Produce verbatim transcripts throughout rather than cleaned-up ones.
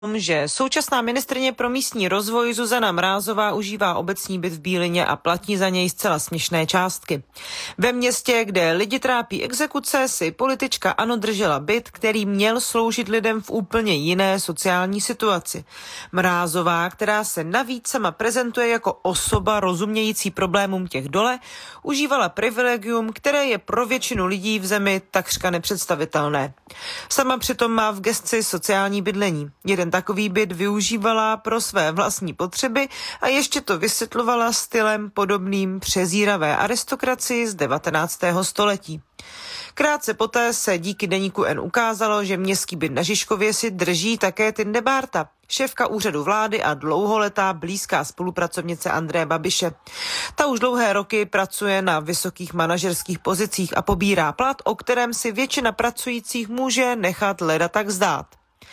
že současná ministryně pro místní rozvoj Zuzana Mrázová užívá obecní byt v Bílině a platí za něj zcela směšné částky. Ve městě, kde lidi trápí exekuce, si politička ANO držela byt, který měl sloužit lidem v úplně jiné sociální situaci. Mrázová, která se navíc sama prezentuje jako osoba rozumějící problémům těch dole, užívala privilegium, které je pro většinu lidí v zemi takřka nepředstavitelné. Sama přitom má v gesci sociální bydlení. Jeden takový byt využívala pro své vlastní potřeby a ještě to vysvětlovala stylem podobným přezíravé aristokracii z devatenáctého století. Krátce poté se díky deníku N ukázalo, že městský byt na Žižkově si drží také Tinde Bárta, šéfka úřadu vlády a dlouholetá blízká spolupracovnice Andreje Babiše. Ta už dlouhé roky pracuje na vysokých manažerských pozicích a pobírá plat, o kterém si většina pracujících může nechat leda tak zdát.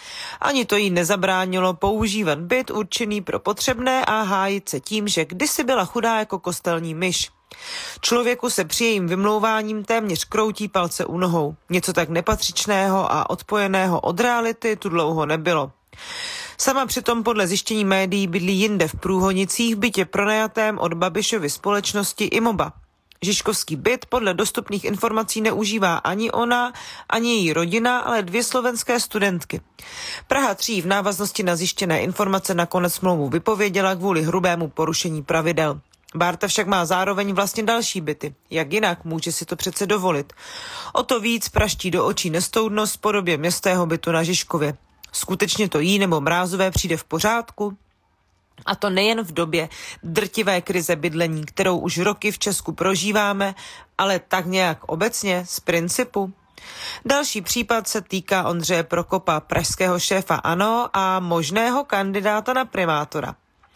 Ani to jí nezabránilo používat byt určený pro potřebné a hájit se tím, že kdysi byla chudá jako kostelní myš. Člověku se při jejím vymlouváním téměř kroutí palce u nohou. Něco tak nepatřičného a odpojeného od reality tu dlouho nebylo. Sama přitom podle zjištění médií bydlí jinde v Průhonicích, v bytě pronajatém od Babišovy společnosti Imoba. Žižkovský byt podle dostupných informací neužívá ani ona, ani její rodina, ale dvě slovenské studentky. Praha tři v návaznosti na zjištěné informace nakonec smlouvu vypověděla kvůli hrubému porušení pravidel. Bárta však má zároveň vlastně další byty. Jak jinak, může si to přece dovolit. O to víc praští do očí nestoudnost v podobě městského bytu na Žižkově. Skutečně to jí nebo Mrázové přijde v pořádku? A to nejen v době drtivé krize bydlení, kterou už roky v Česku prožíváme, ale tak nějak obecně z principu. Další případ se týká Ondřeje Prokopa, pražského šéfa ANO a možného kandidáta na primátora.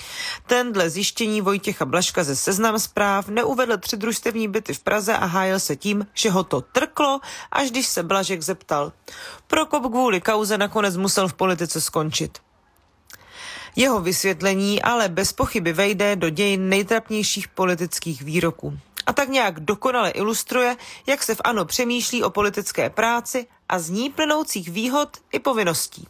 Ten dle zjištění Vojtěcha Blažka ze Seznam Zpráv neuvedl tři družstevní byty v Praze a hájil se tím, že ho to trklo, až když se Blažek zeptal. Prokop kvůli kauze nakonec musel v politice skončit. Jeho vysvětlení ale bez pochyby vejde do dějin nejtrapnějších politických výroků. A tak nějak dokonale ilustruje, jak se v ANO přemýšlí o politické práci a z ní plynoucích výhod i povinností.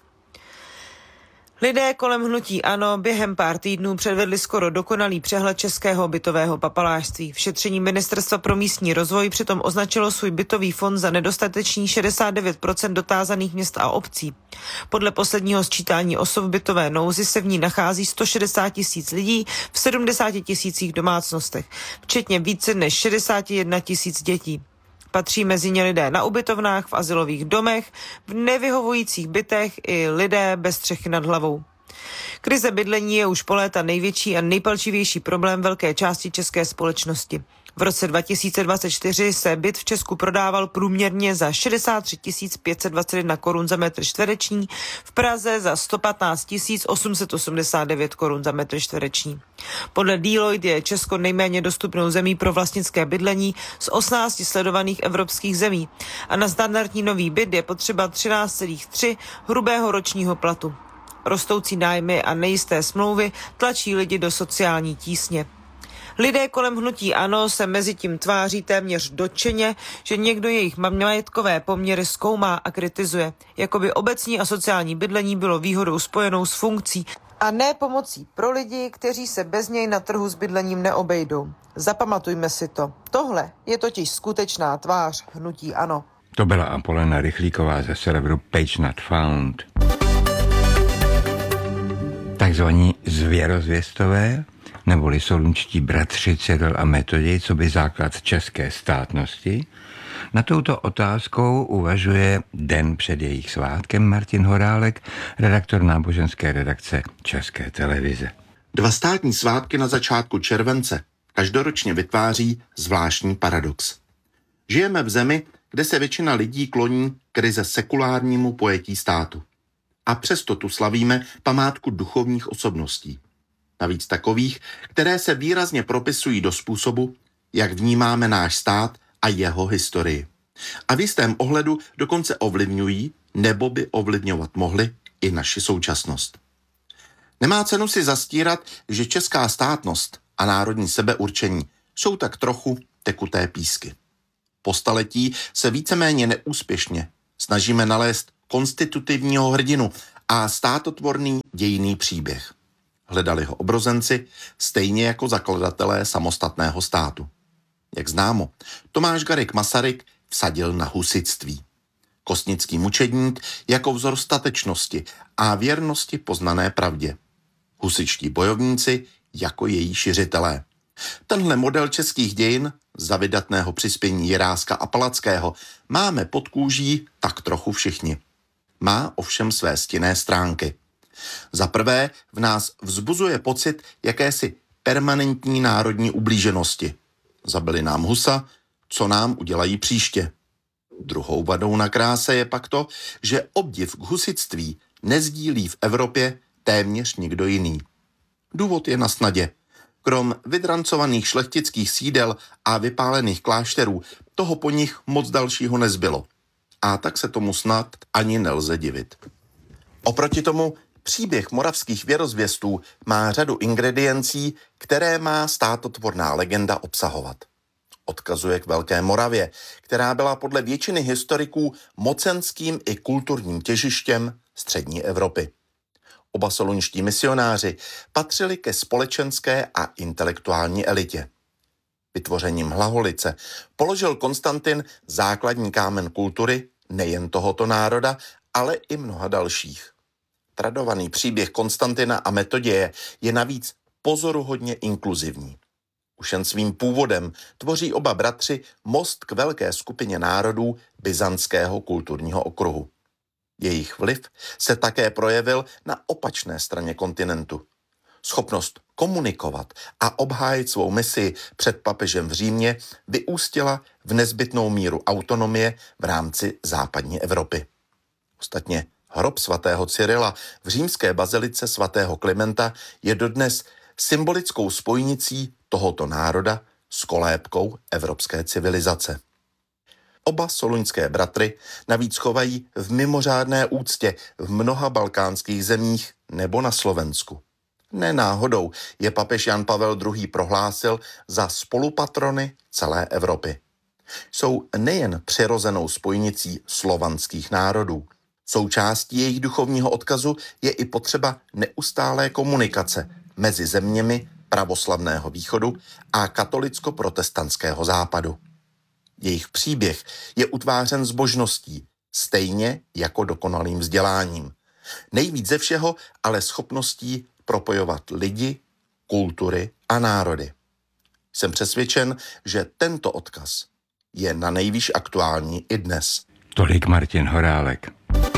Lidé kolem hnutí ANO během pár týdnů předvedli skoro dokonalý přehled českého bytového papalášství. V šetření Ministerstva pro místní rozvoj přitom označilo svůj bytový fond za nedostatečný šedesát devět procent dotázaných měst a obcí. Podle posledního sčítání osob v bytové nouzi se v ní nachází sto šedesát tisíc lidí v sedmdesáti tisících domácnostech, včetně více než šedesát jedna tisíc dětí. Patří mezi ně lidé na ubytovnách, v azylových domech, v nevyhovujících bytech i lidé bez střechy nad hlavou. Krize bydlení je už po léta největší a nejpalčivější problém velké části české společnosti. V roce dva tisíce dvacet čtyři se byt v Česku prodával průměrně za šedesát tři tisíc pět set dvacet jedna korun za metr čtvereční, v Praze za sto patnáct tisíc osm set osmdesát devět korun za metr čtvereční. Podle Deloitte je Česko nejméně dostupnou zemí pro vlastnické bydlení z osmnácti sledovaných evropských zemí a na standardní nový byt je potřeba třináct celá tři hrubého ročního platu. Rostoucí nájmy a nejisté smlouvy tlačí lidi do sociální tísně. Lidé kolem hnutí ANO se mezi tím tváří téměř dotčeně, že někdo jejich majetkové poměry zkoumá a kritizuje, jako by obecní a sociální bydlení bylo výhodou spojenou s funkcí a ne pomocí pro lidi, kteří se bez něj na trhu s bydlením neobejdou. Zapamatujme si to. Tohle je totiž skutečná tvář hnutí ANO. To byla Apolena Rychlíková ze serveru Page Not Found. Takzvaní zvěrozvěstové, neboli solunčtí bratři Cyril a Metoděj, co by základ české státnosti. Na touto otázkou uvažuje den před jejich svátkem Martin Horálek, redaktor náboženské redakce České televize. Dva státní svátky na začátku července každoročně vytváří zvláštní paradox. Žijeme v zemi, kde se většina lidí kloní k ryze sekulárnímu pojetí státu. A přesto tu slavíme památku duchovních osobností. Navíc takových, které se výrazně propisují do způsobu, jak vnímáme náš stát a jeho historii. A v jistém ohledu dokonce ovlivňují, nebo by ovlivňovat mohli, i naši současnost. Nemá cenu si zastírat, že česká státnost a národní sebeurčení jsou tak trochu tekuté písky. Po staletí se víceméně neúspěšně snažíme nalézt konstitutivního hrdinu a státotvorný dějinný příběh. Hledali ho obrozenci, stejně jako zakladatelé samostatného státu. Jak známo, Tomáš Garrigue Masaryk vsadil na husitství. Kostnický mučedník jako vzor statečnosti a věrnosti poznané pravdě. Husičtí bojovníci jako její šiřitelé. Tenhle model českých dějin, za vydatného přispění Jiráska a Palackého, máme pod kůží tak trochu všichni. Má ovšem své stinné stránky. Za prvé v nás vzbuzuje pocit jakési permanentní národní ublíženosti. Zabili nám Husa, co nám udělají příště. Druhou vadou na kráse je pak to, že obdiv k husitství nezdílí v Evropě téměř nikdo jiný. Důvod je na snadě. Krom vydrancovaných šlechtických sídel a vypálených klášterů toho po nich moc dalšího nezbylo. A tak se tomu snad ani nelze divit. Oproti tomu příběh moravských věrozvěstů má řadu ingrediencí, které má státotvorná legenda obsahovat. Odkazuje k Velké Moravě, která byla podle většiny historiků mocenským i kulturním těžištěm střední Evropy. Oba solunští misionáři patřili ke společenské a intelektuální elitě. Vytvořením Hlaholice položil Konstantin základní kámen kultury nejen tohoto národa, ale i mnoha dalších. Tradovaný příběh Konstantina a Metoděje je navíc pozoruhodně inkluzivní. Už jen svým původem tvoří oba bratři most k velké skupině národů byzantského kulturního okruhu. Jejich vliv se také projevil na opačné straně kontinentu. Schopnost komunikovat a obhájit svou misi před papežem v Římě vyústila v nezbytnou míru autonomie v rámci západní Evropy. Ostatně hrob svatého Cyrila v římské bazilice svatého Klimenta je dodnes symbolickou spojnicí tohoto národa s kolébkou evropské civilizace. Oba soluňské bratry navíc chovají v mimořádné úctě v mnoha balkánských zemích nebo na Slovensku. Ne náhodou je papež Jan Pavel druhý. Prohlásil za spolupatrony celé Evropy. Jsou nejen přirozenou spojnicí slovanských národů. Součástí jejich duchovního odkazu je i potřeba neustálé komunikace mezi zeměmi pravoslavného východu a katolicko-protestantského západu. Jejich příběh je utvářen zbožností, stejně jako dokonalým vzděláním. Nejvíc ze všeho ale schopností propojovat lidi, kultury a národy. Jsem přesvědčen, že tento odkaz je na nejvýš aktuální i dnes. Tolik Martin Horálek.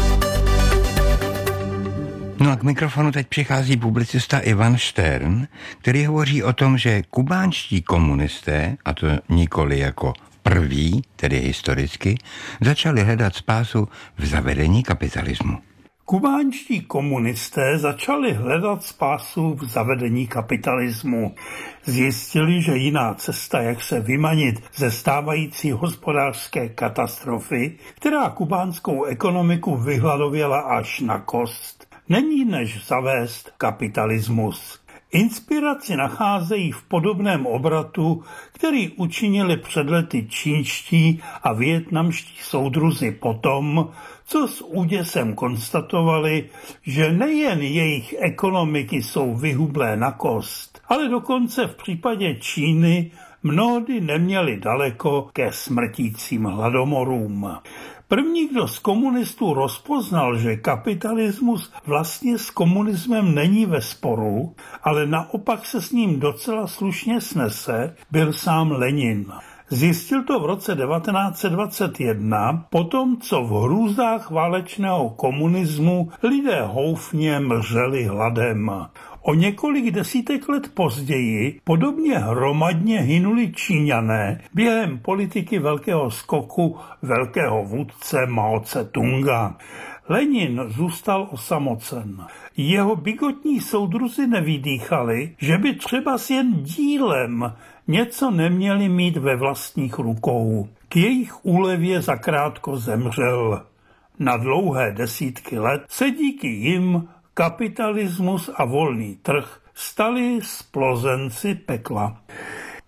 No a k mikrofonu teď přichází publicista Ivan Štern, který hovoří o tom, že kubánští komunisté, a to nikoli jako prví, tedy historicky, začali hledat spásu v zavedení kapitalismu. Kubánští komunisté začali hledat spásu v zavedení kapitalismu. Zjistili, že jiná cesta, jak se vymanit ze stávající hospodářské katastrofy, která kubánskou ekonomiku vyhladověla až na kost, není než zavést kapitalismus. Inspiraci nacházejí v podobném obratu, který učinili před lety čínští a vietnamští soudruzi potom, co s úděsem konstatovali, že nejen jejich ekonomiky jsou vyhublé na kost, ale dokonce v případě Číny mnohdy neměli daleko ke smrtícím hladomorům. První, kdo z komunistů rozpoznal, že kapitalismus vlastně s komunismem není ve sporu, ale naopak se s ním docela slušně snese, byl sám Lenin. Zjistil to v roce devatenáct set dvacet jedna, potom co v hrůzách válečného komunismu lidé houfně mřeli hladem. O několik desítek let později podobně hromadně hynuli Číňané během politiky velkého skoku velkého vůdce Mao Tse-tunga. Lenin zůstal osamocen. Jeho bigotní soudruzi nevydýchali, že by třeba s jen dílem něco neměli mít ve vlastních rukou. K jejich úlevě zakrátko zemřel. Na dlouhé desítky let se díky jim kapitalismus a volný trh stali splozenci pekla.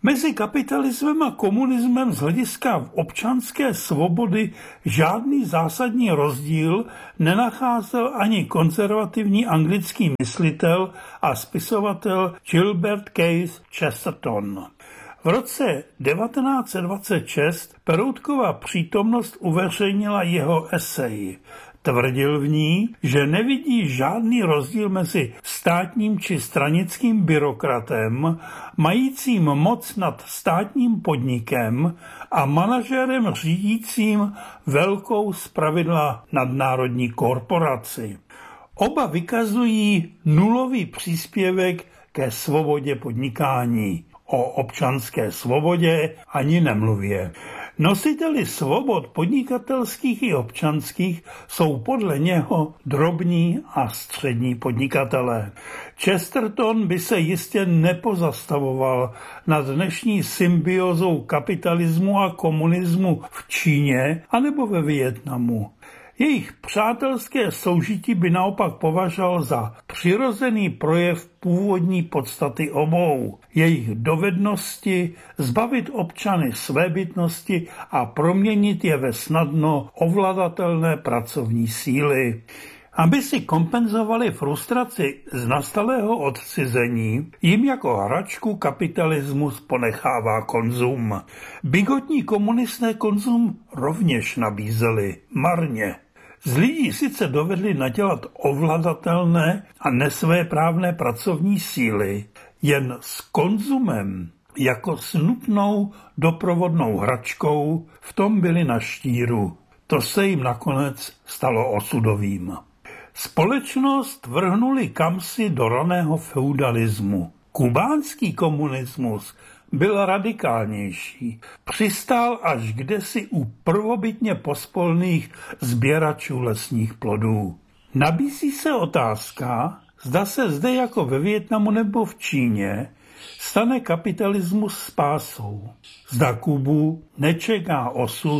Mezi kapitalismem a komunismem z hlediska občanské svobody žádný zásadní rozdíl nenacházel ani konzervativní anglický myslitel a spisovatel Gilbert Case Chesterton. V roce devatenáct set dvacet šest Peroutkova přítomnost uveřejnila jeho esej. Tvrdil v ní, že nevidí žádný rozdíl mezi státním či stranickým byrokratem, majícím moc nad státním podnikem a manažérem řídícím velkou zpravidla nadnárodní korporaci. Oba vykazují nulový příspěvek ke svobodě podnikání. O občanské svobodě ani nemluvě. Nositeli svobod podnikatelských i občanských jsou podle něho drobní a střední podnikatelé. Chesterton by se jistě nepozastavoval nad dnešní symbiózou kapitalismu a komunismu v Číně anebo ve Vietnamu. Jejich přátelské soužití by naopak považoval za přirozený projev původní podstaty obou, jejich dovednosti zbavit občany svébytnosti a proměnit je ve snadno ovladatelné pracovní síly. Aby si kompenzovali frustraci z nastalého odcizení, jim jako hračku kapitalismus ponechává konzum. Bigotní komunisté konzum rovněž nabízeli, marně. Z lidí sice dovedli nadělat ovladatelné a nesvéprávné pracovní síly, jen s konzumem jako s nutnou doprovodnou hračkou v tom byli na štíru. To se jim nakonec stalo osudovým. Společnost vrhnuli kamsi do raného feudalismu. Kubánský komunismus byl radikálnější. Přistál až kdesi u prvobytně pospolných sběračů lesních plodů. Nabízí se otázka, zda se zde jako ve Vietnamu nebo v Číně stane kapitalismus spásou. Zda Kubu nečeká osud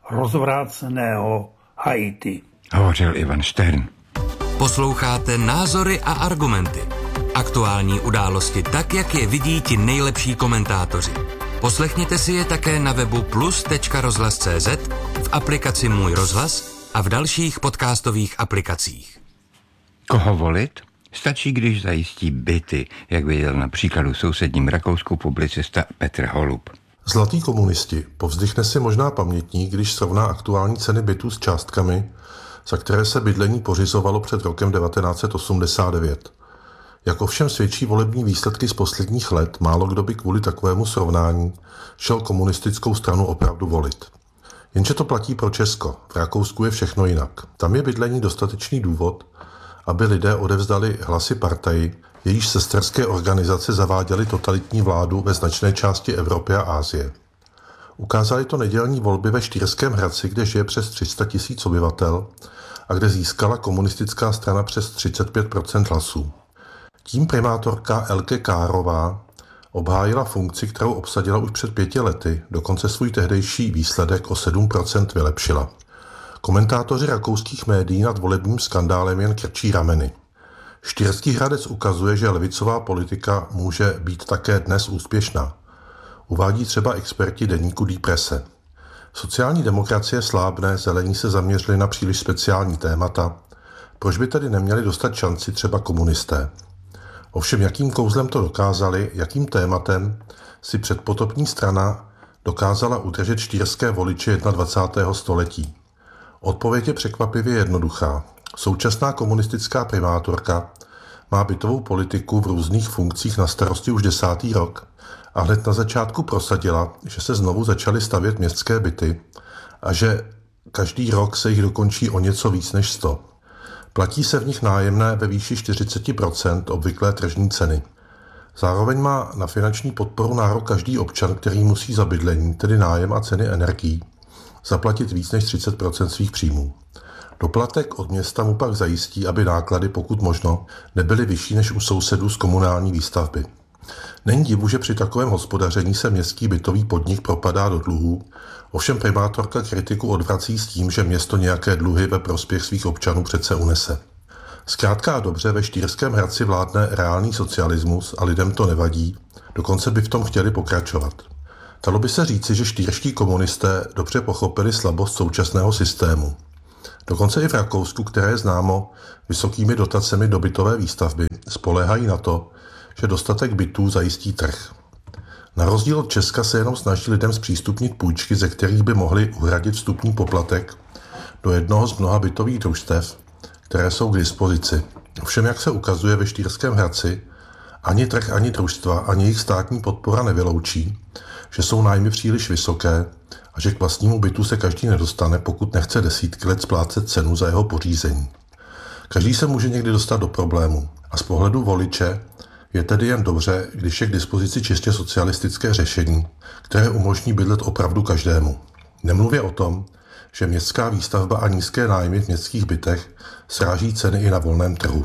rozvráceného Haiti. Hovořil Ivan Štern. Posloucháte Názory a argumenty. Aktuální události tak, jak je vidí ti nejlepší komentátoři. Poslechněte si je také na webu plus tečka rozhlas tečka cz, v aplikaci Můj rozhlas a v dalších podcastových aplikacích. Koho volit? Stačí, když zajistí byty, jak viděl na příkladu v sousedním Rakousku publicista Petr Holub. Zlatý komunisti povzdychne si možná pamětník, když srovná aktuální ceny bytů s částkami, za které se bydlení pořizovalo před rokem devatenáct set osmdesát devět. Jak ovšem svědčí volební výsledky z posledních let, málo kdo by kvůli takovému srovnání šel komunistickou stranu opravdu volit. Jenže to platí pro Česko. V Rakousku je všechno jinak. Tam je bydlení dostatečný důvod, aby lidé odevzdali hlasy partaji, jejíž sesterské organizace zaváděly totalitní vládu ve značné části Evropy a Asie. Ukázali to nedělní volby ve Štýrském Hradci, kde žije přes tři sta tisíc obyvatel a kde získala komunistická strana přes třicet pět procent hlasů. Tím primátorka Elke Kárová obhájila funkci, kterou obsadila už před pěti lety, dokonce svůj tehdejší výsledek o sedm procent vylepšila. Komentátoři rakouských médií nad volebním skandálem jen krčí rameny. Štýrský Hradec ukazuje, že levicová politika může být také dnes úspěšná. Uvádí třeba experti deníku Die Presse. Sociální demokracie slábne, zelení se zaměřili na příliš speciální témata. Proč by tedy neměli dostat šanci třeba komunisté? Ovšem jakým kouzlem to dokázali, jakým tématem si předpotopní strana dokázala udržet štýrské voliče dvacátého prvního století? Odpověď je překvapivě jednoduchá. Současná komunistická primátorka má bytovou politiku v různých funkcích na starosti už desátý rok a hned na začátku prosadila, že se znovu začaly stavět městské byty a že každý rok se jich dokončí o něco víc než sto. Platí se v nich nájemné ve výši čtyřicet procent obvyklé tržní ceny. Zároveň má na finanční podporu nárok každý občan, který musí za bydlení, tedy nájem a ceny energií, zaplatit víc než třicet procent svých příjmů. Doplatek od města mu pak zajistí, aby náklady, pokud možno, nebyly vyšší než u sousedů z komunální výstavby. Není divu, že při takovém hospodaření se městský bytový podnik propadá do dluhů, ovšem primátorka kritiku odvrací s tím, že město nějaké dluhy ve prospěch svých občanů přece unese. Zkrátka a dobře, ve Štýrském Hradci vládne reálný socialismus a lidem to nevadí, dokonce by v tom chtěli pokračovat. Dalo by se říci, že štýrští komunisté dobře pochopili slabost současného systému. Dokonce i v Rakousku, které je známo vysokými dotacemi do bytové výstavby, spoléhají na to, že dostatek bytů zajistí trh. Na rozdíl od Česka se jenom snaží lidem zpřístupnit půjčky, ze kterých by mohli uhradit vstupní poplatek do jednoho z mnoha bytových družstev, které jsou k dispozici. Ovšem, jak se ukazuje ve Štýrském Hradci, ani trh, ani družstva, ani jejich státní podpora nevyloučí, že jsou nájmy příliš vysoké a že k vlastnímu bytu se každý nedostane, pokud nechce desítky let splácet cenu za jeho pořízení. Každý se může někdy dostat do problému a z pohledu voliče je tedy jen dobře, když je k dispozici čistě socialistické řešení, které umožní bydlet opravdu každému. Nemluvě o tom, že městská výstavba a nízké nájmy v městských bytech sráží ceny i na volném trhu.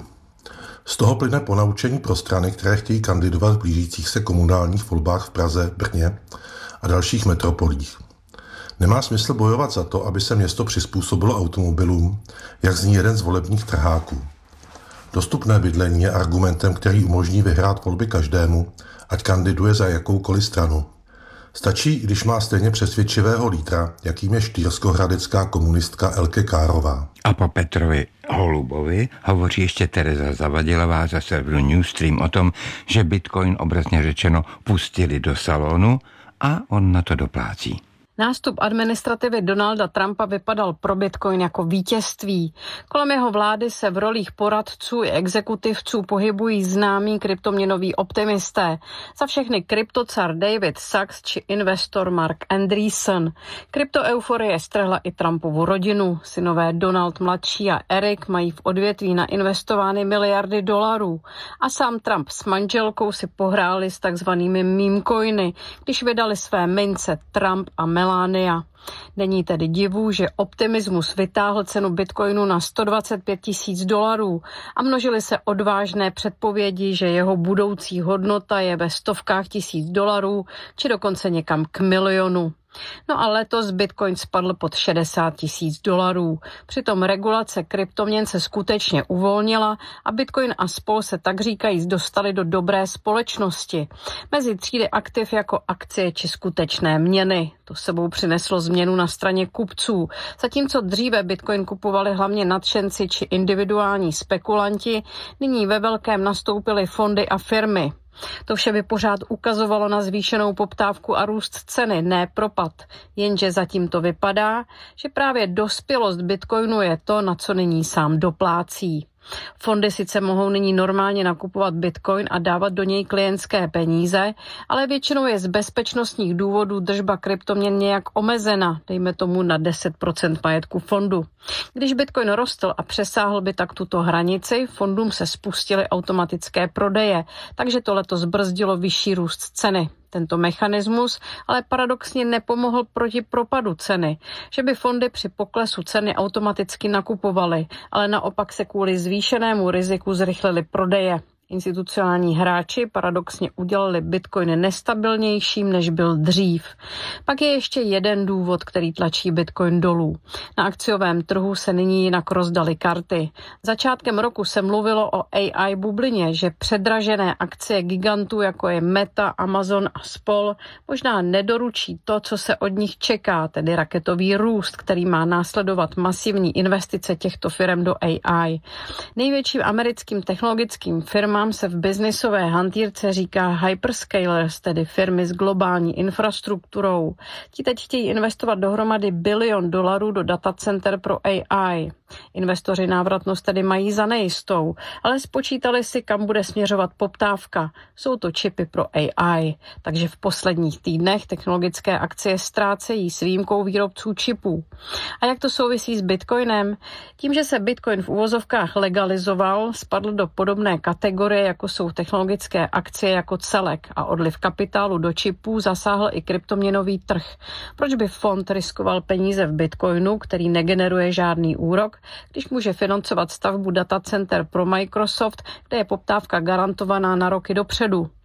Z toho plyne ponaučení pro strany, které chtějí kandidovat v blížících se komunálních volbách v Praze, Brně a dalších metropolích. Nemá smysl bojovat za to, aby se město přizpůsobilo automobilům, jak zní jeden z volebních trháků. Dostupné bydlení je argumentem, který umožní vyhrát volby každému, ať kandiduje za jakoukoliv stranu. Stačí, když má stejně přesvědčivého lídra, jakým je štýrskohradecká komunistka Elke Kárová. A po Petrovi Holubovi hovoří ještě Tereza Zavadilová za serveru Newstream o tom, že Bitcoin obrazně řečeno pustili do salonu a on na to doplácí. Nástup administrativy Donalda Trumpa vypadal pro Bitcoin jako vítězství. Kolem jeho vlády se v rolích poradců i exekutivců pohybují známí kryptoměnoví optimisté. Za všechny kryptocar David Sachs či investor Mark Andreessen. Kryptoeuforie strhla i Trumpovu rodinu. Synové Donald mladší a Eric mají v odvětví nainvestovány miliardy dolarů. A sám Trump s manželkou si pohráli s takzvanými meme coiny, když vydali své mince Trump a Melania. Není tedy divu, že optimismus vytáhl cenu Bitcoinu na sto dvacet pět tisíc dolarů a množily se odvážné předpovědi, že jeho budoucí hodnota je ve stovkách tisíc dolarů či dokonce někam k milionu. No a letos Bitcoin spadl pod šedesát tisíc dolarů. Přitom regulace kryptoměn se skutečně uvolnila a Bitcoin a spol se tak říkajíc dostali do dobré společnosti. Mezi třídy aktiv jako akcie či skutečné měny. To sebou přineslo změnu na straně kupců. Zatímco dříve Bitcoin kupovali hlavně nadšenci či individuální spekulanti, nyní ve velkém nastoupily fondy a firmy. To vše by pořád ukazovalo na zvýšenou poptávku a růst ceny, ne propad. Jenže zatím to vypadá, že právě dospělost Bitcoinu je to, na co nyní sám doplácí. Fondy sice mohou nyní normálně nakupovat Bitcoin a dávat do něj klientské peníze, ale většinou je z bezpečnostních důvodů držba kryptoměn nějak omezena, dejme tomu na deset procent majetku fondu. Když Bitcoin rostl a přesáhl by tak tuto hranici, fondům se spustily automatické prodeje, takže to letos zbrzdilo vyšší růst ceny. Tento mechanismus ale paradoxně nepomohl proti propadu ceny, že by fondy při poklesu ceny automaticky nakupovaly, ale naopak se kvůli zvýšenému riziku zrychlily prodeje. Institucionální hráči paradoxně udělali Bitcoin nestabilnějším, než byl dřív. Pak je ještě jeden důvod, který tlačí Bitcoin dolů. Na akciovém trhu se nyní jinak rozdaly karty. Začátkem roku se mluvilo o A I bublině, že předražené akcie gigantů, jako je Meta, Amazon a spol, možná nedoručí to, co se od nich čeká, tedy raketový růst, který má následovat masivní investice těchto firm do A I. Největším americkým technologickým firmám se v biznisové hantýrce říká hyperscalers, tedy firmy s globální infrastrukturou. Ti teď chtějí investovat dohromady bilion dolarů do datacenter pro A I. Investoři návratnost tedy mají za nejistou, ale spočítali si, kam bude směřovat poptávka. Jsou to čipy pro A I, takže v posledních týdnech technologické akcie ztrácejí s výjimkou výrobců čipů. A jak to souvisí s Bitcoinem? Tím, že se Bitcoin v uvozovkách legalizoval, spadl do podobné kategorie, jako jsou technologické akcie jako celek a odliv kapitálu do čipů zasáhl i kryptoměnový trh. Proč by fond riskoval peníze v Bitcoinu, který negeneruje žádný úrok, když může financovat stavbu datacenter pro Microsoft, kde je poptávka garantovaná na roky dopředu?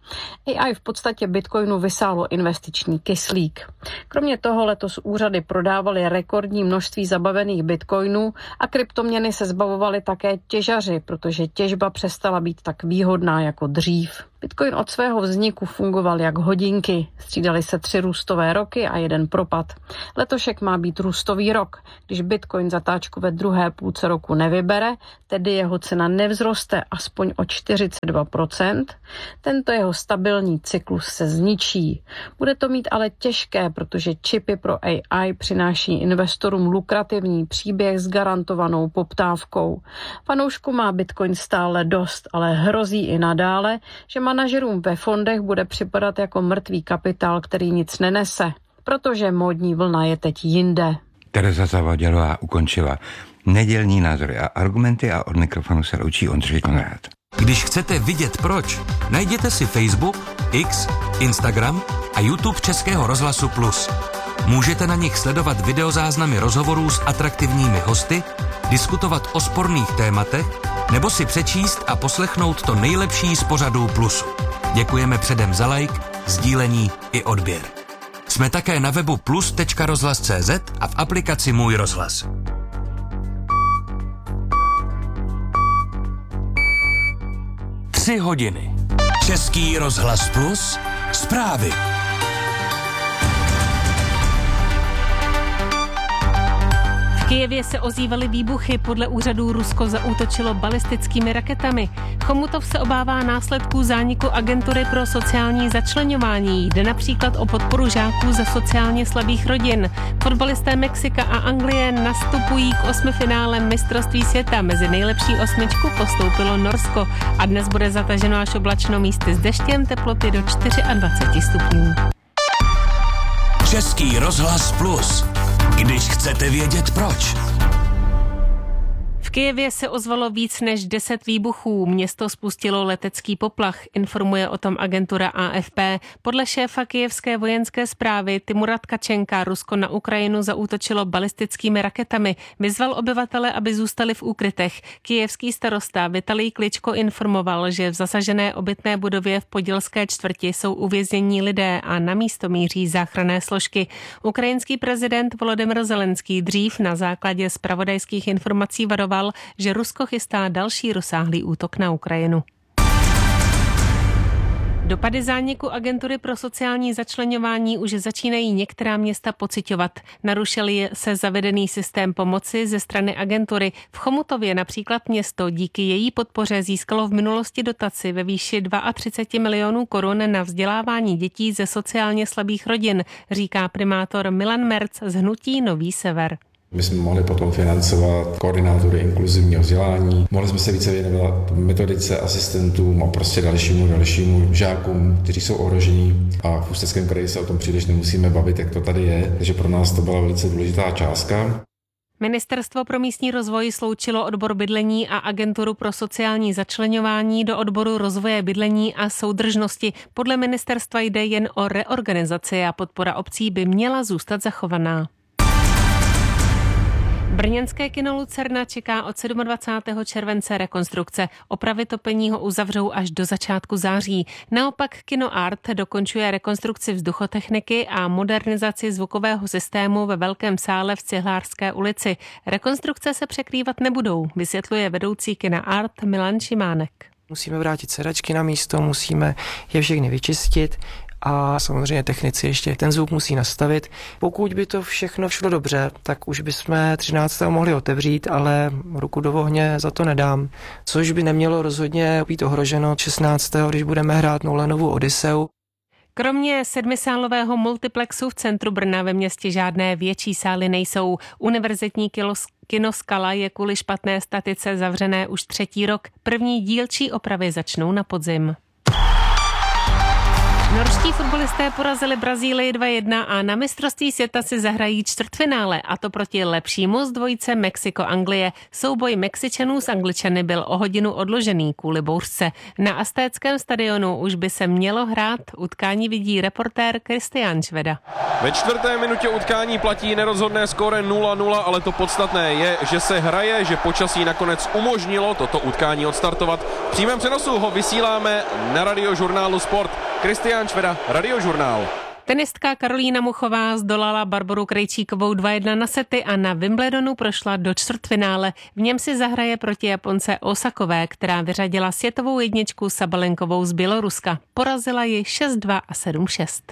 A I v podstatě Bitcoinu vysálo investiční kyslík. Kromě toho letos úřady prodávaly rekordní množství zabavených bitcoinů a kryptoměny se zbavovaly také těžaři, protože těžba přestala být tak výhodná jako dřív. Bitcoin od svého vzniku fungoval jak hodinky. Střídaly se tři růstové roky a jeden propad. Letošek má být růstový rok. Když Bitcoin zatáčku ve druhé půlce roku nevybere, tedy jeho cena nevzroste aspoň o čtyřicet dva procent, tento jeho stabilní cyklus se zničí. Bude to mít ale těžké, protože čipy pro A I přináší investorům lukrativní příběh s garantovanou poptávkou. Fanoušku má Bitcoin stále dost, ale hrozí i nadále, že manažerům ve fondech bude připadat jako mrtvý kapitál, který nic nenese, protože módní vlna je teď jinde. Tereza Zavodělová ukončila nedělní názory a argumenty a od mikrofonu se loučí Ondřej Konrád. Když chcete vidět proč, najděte si Facebook, X, Instagram a YouTube Českého rozhlasu Plus. Můžete na nich sledovat videozáznamy rozhovorů s atraktivními hosty, diskutovat o sporných tématech nebo si přečíst a poslechnout to nejlepší z pořadů Plusu. Děkujeme předem za like, sdílení i odběr. Jsme také na webu plus tečka rozhlas tečka cé zet a v aplikaci Můj rozhlas. Tři hodiny. Český rozhlas Plus. Zprávy. V Kyjevě se ozývaly výbuchy, podle úřadů Rusko zaútočilo balistickými raketami. Chomutov se obává následků zániku agentury pro sociální začleňování. Jde například o podporu žáků ze sociálně slabých rodin. Fotbalisté Mexika a Anglie nastupují k osmifinále mistrovství světa. Mezi nejlepší osmičku postoupilo Norsko a dnes bude zataženo až oblačno místy s deštěm, teploty do dvacet čtyři stupňů. Český rozhlas Plus. Když chcete vědět proč. V Kyjevě se ozvalo víc než deset výbuchů. Město spustilo letecký poplach, informuje o tom agentura A F P. Podle šéfa kyjevské vojenské správy Timura Tkačenka Rusko na Ukrajinu zaútočilo balistickými raketami. Vyzval obyvatele, aby zůstali v úkrytech. Kyjevský starosta Vitalij Kličko informoval, že v zasažené obytné budově v Podilské čtvrti jsou uvěznění lidé a na místo míří záchranné složky. Ukrajinský prezident Volodymyr Zelenský dřív na základě zpravodajských informací varoval, že Rusko chystá další rozsáhlý útok na Ukrajinu. Dopady zániku agentury pro sociální začleňování už začínají některá města pociťovat. Narušil se zavedený systém pomoci ze strany agentury. V Chomutově například město díky její podpoře získalo v minulosti dotaci ve výši třicet dva milionů korun na vzdělávání dětí ze sociálně slabých rodin, říká primátor Milan Merc z hnutí Nový sever. My jsme mohli potom financovat koordinátory inkluzivního vzdělání, mohli jsme se více věnovat metodice, asistentům a prostě dalšímu, dalšímu žákům, kteří jsou ohrožení, a v Ústeckém kraji se o tom příliš nemusíme bavit, jak to tady je, takže pro nás to byla velice důležitá částka. Ministerstvo pro místní rozvoj sloučilo odbor bydlení a agenturu pro sociální začleňování do odboru rozvoje bydlení a soudržnosti. Podle ministerstva jde jen o reorganizaci a podpora obcí by měla zůstat zachovaná. Brněnské kino Lucerna čeká od dvacátého sedmého července rekonstrukce. Opravy topeního uzavřou až do začátku září. Naopak kino Art dokončuje rekonstrukci vzduchotechniky a modernizaci zvukového systému ve velkém sále v Cihlářské ulici. Rekonstrukce se překrývat nebudou, vysvětluje vedoucí kina Art Milan Šimánek. Musíme vrátit sedačky na místo, musíme je všechny vyčistit a samozřejmě technici ještě ten zvuk musí nastavit. Pokud by to všechno šlo dobře, tak už bychom třináctého mohli otevřít, ale ruku do ohně za to nedám. Což by nemělo rozhodně být ohroženo šestnáctého když budeme hrát Nolanovu Odysseu. Kromě sedmisálového multiplexu v centru Brna ve městě žádné větší sály nejsou. Univerzitní kino Skala je kvůli špatné statice zavřené už třetí rok. První dílčí opravy začnou na podzim. Norští fotbalisté porazili Brazílii dva jedna a na mistrovství světa si zahrají čtvrtfinále, a to proti lepšímu z dvojice Mexiko-Anglie. Souboj Mexičanů s Angličany byl o hodinu odložený kvůli bouřce. Na Aztéckém stadionu už by se mělo hrát, utkání vidí reportér Kristián Šveda. Ve čtvrté minutě utkání platí nerozhodné skóre nula nula, ale to podstatné je, že se hraje, že počasí nakonec umožnilo toto utkání odstartovat. V přímém přenosu ho vysíláme na radiožurnálu Sport. Kristián Šveda, Radiožurnál. Tenistka Karolína Muchová zdolala Barboru Krejčíkovou dva jedna na sety a na Wimbledonu prošla do čtvrtfinále. V něm si zahraje proti Japonce Osakové, která vyřadila světovou jedničku Sabalenkovou z Běloruska. Porazila ji šest dva a sedm šest.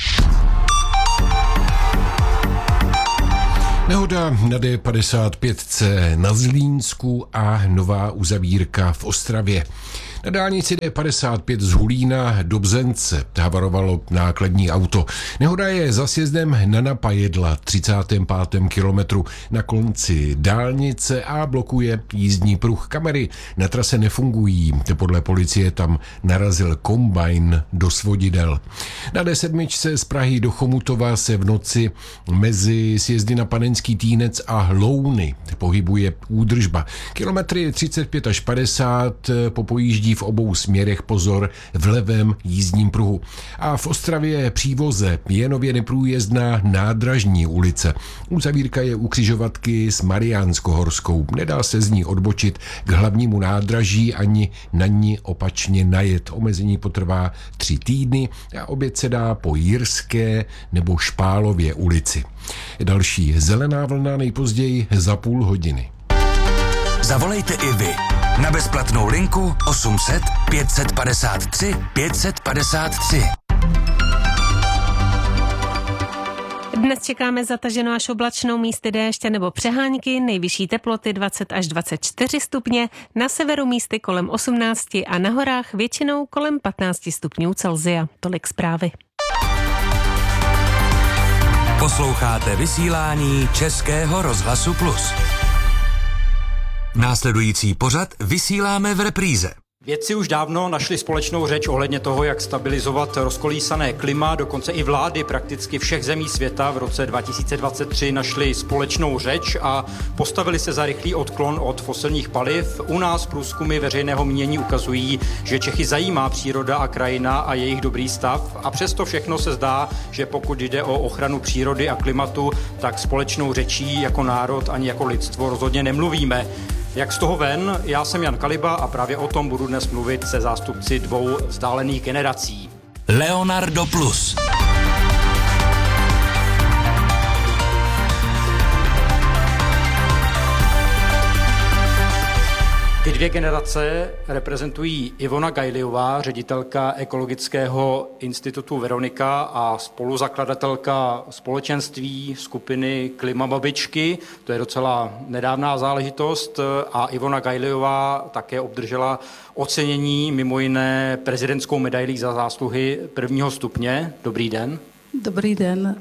Nehoda na D padesát pět C na Zlínsku a nová uzavírka v Ostravě. Na dálnici D padesát pět z Hulína do Bzence havarovalo nákladní auto. Nehoda je za sjezdem na Napajedla třicátém pátém kilometru na konci dálnice a blokuje jízdní pruh. Kamery na trase nefungují. Podle policie tam narazil kombajn do svodidel. Na D sedm z Prahy do Chomutova se v noci mezi sjezdy na Panenský Týnec a Louny pohybuje údržba. Kilometry třicet pět až padesát popojíždí v obou směrech, pozor, v levém jízdním pruhu. A v Ostravě Přívoze je nově neprůjezdná nádražní ulice. Uzavírka je u křižovatky s Mariánskohorskou. Nedá se z ní odbočit k hlavnímu nádraží ani na ní opačně najet. Omezení potrvá tři týdny a oběd se dá po Jirské nebo Špálově ulici. Další zelená vlna nejpozději za půl hodiny. Zavolejte i vy na bezplatnou linku osm set pět padesát tři pět padesát tři. Dnes čekáme zataženou až oblačnou, místy déště nebo přehánky, nejvyšší teploty dvacet až dvacet čtyři stupně, na severu místy kolem osmnáct a na horách většinou kolem patnáct stupňů Celsia. Tolik zprávy. Posloucháte vysílání Českého rozhlasu Plus. Následující pořad vysíláme v repríze. Vědci už dávno našli společnou řeč ohledně toho, jak stabilizovat rozkolísané klima, dokonce i vlády prakticky všech zemí světa v roce dva tisíce dvacet tři našli společnou řeč a postavili se za rychlý odklon od fosilních paliv. U nás průzkumy veřejného mínění ukazují, že Čechy zajímá příroda a krajina a jejich dobrý stav a přesto všechno se zdá, že pokud jde o ochranu přírody a klimatu, tak společnou řečí jako národ ani jako lidstvo rozhodně nemluvíme. Jak z toho ven? Já jsem Jan Kaliba a právě o tom budu dnes mluvit se zástupci dvou vzdálených generací. Leonardo Plus. Ty dvě generace reprezentují Ivona Gajliová, ředitelka Ekologického institutu Veronika a spoluzakladatelka společenství skupiny Klimababičky. To je docela nedávná záležitost a Ivona Gajliová také obdržela ocenění, mimo jiné prezidentskou medailí za zásluhy prvního stupně. Dobrý den. Dobrý den.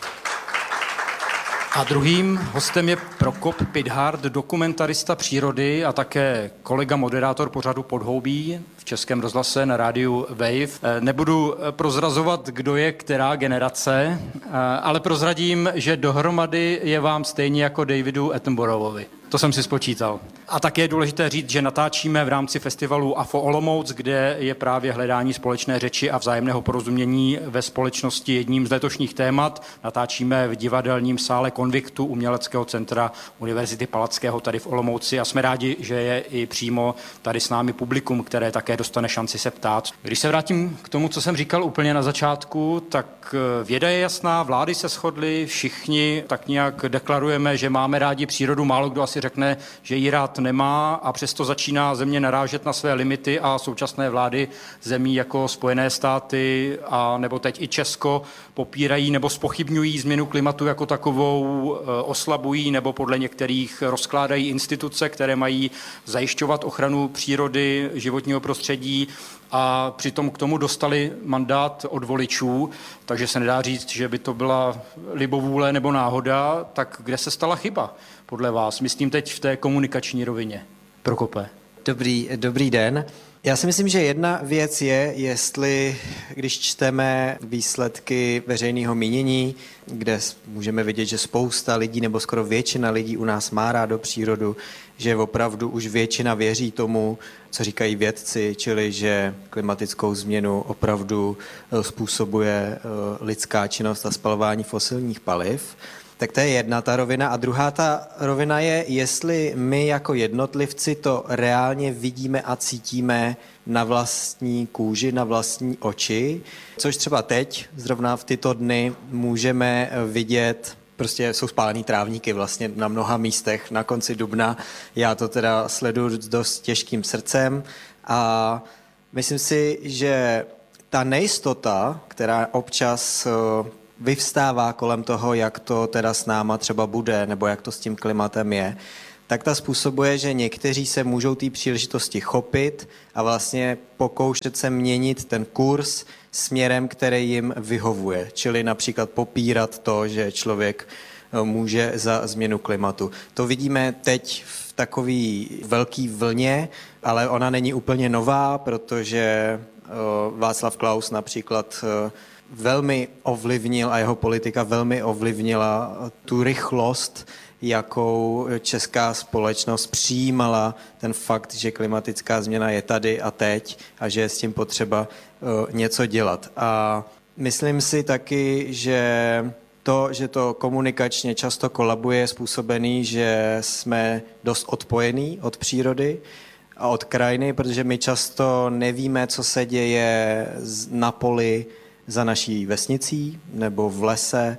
A druhým hostem je Prokop Pithard, dokumentarista přírody a také kolega moderátor pořadu Podhoubí v Českém rozhlase na rádiu Wave. Nebudu prozrazovat, kdo je která generace, ale prozradím, že dohromady je vám stejně jako Davidu Attenboroughovi. To jsem si spočítal. A také je důležité říct, že natáčíme v rámci festivalu A F O Olomouc, kde je právě hledání společné řeči a vzájemného porozumění ve společnosti jedním z letošních témat. Natáčíme v divadelním sále Konviktu Uměleckého centra Univerzity Palackého tady v Olomouci a jsme rádi, že je i přímo tady s námi publikum, které také dostane šanci se ptát. Když se vrátím k tomu, co jsem říkal úplně na začátku, tak věda je jasná, vlády se shodly, všichni tak nějak deklarujeme, že máme rádi přírodu, málo kdo asi řekne, že ji rád nemá a přesto začíná země narážet na své limity a současné vlády zemí jako Spojené státy a nebo teď i Česko popírají nebo zpochybňují změnu klimatu jako takovou, oslabují nebo podle některých rozkládají instituce, které mají zajišťovat ochranu přírody, životního prostředí a přitom k tomu dostali mandát od voličů, takže se nedá říct, že by to byla libovůle nebo náhoda, tak kde se stala chyba podle vás? Myslím teď v té komunikační rovině. Prokope. Dobrý, dobrý den. Já si myslím, že jedna věc je, jestli, když čteme výsledky veřejného mínění, kde můžeme vidět, že spousta lidí nebo skoro většina lidí u nás má rádo přírodu, že opravdu už většina věří tomu, co říkají vědci, čili že klimatickou změnu opravdu způsobuje lidská činnost a spalování fosilních paliv, Tak to je jedna ta rovina. A druhá ta rovina je, jestli my jako jednotlivci to reálně vidíme a cítíme na vlastní kůži, na vlastní oči, což třeba teď, zrovna v tyto dny, můžeme vidět. Prostě jsou spálený trávníky vlastně na mnoha místech na konci dubna. Já to teda sleduju s dost těžkým srdcem a myslím si, že ta nejistota, která občas vyvstává kolem toho, jak to teda s náma třeba bude, nebo jak to s tím klimatem je, tak ta způsobuje, že někteří se můžou té příležitosti chopit a vlastně pokoušet se měnit ten kurz směrem, který jim vyhovuje. Čili například popírat to, že člověk může za změnu klimatu. To vidíme teď v takový velký vlně, ale ona není úplně nová, protože Václav Klaus například velmi ovlivnil a jeho politika velmi ovlivnila tu rychlost, jakou česká společnost přijímala ten fakt, že klimatická změna je tady a teď a že je s tím potřeba uh, něco dělat. A myslím si taky, že to, že to komunikačně často kolabuje, je způsobený, že jsme dost odpojení od přírody a od krajiny, protože my často nevíme, co se děje na poli za naší vesnicí nebo v lese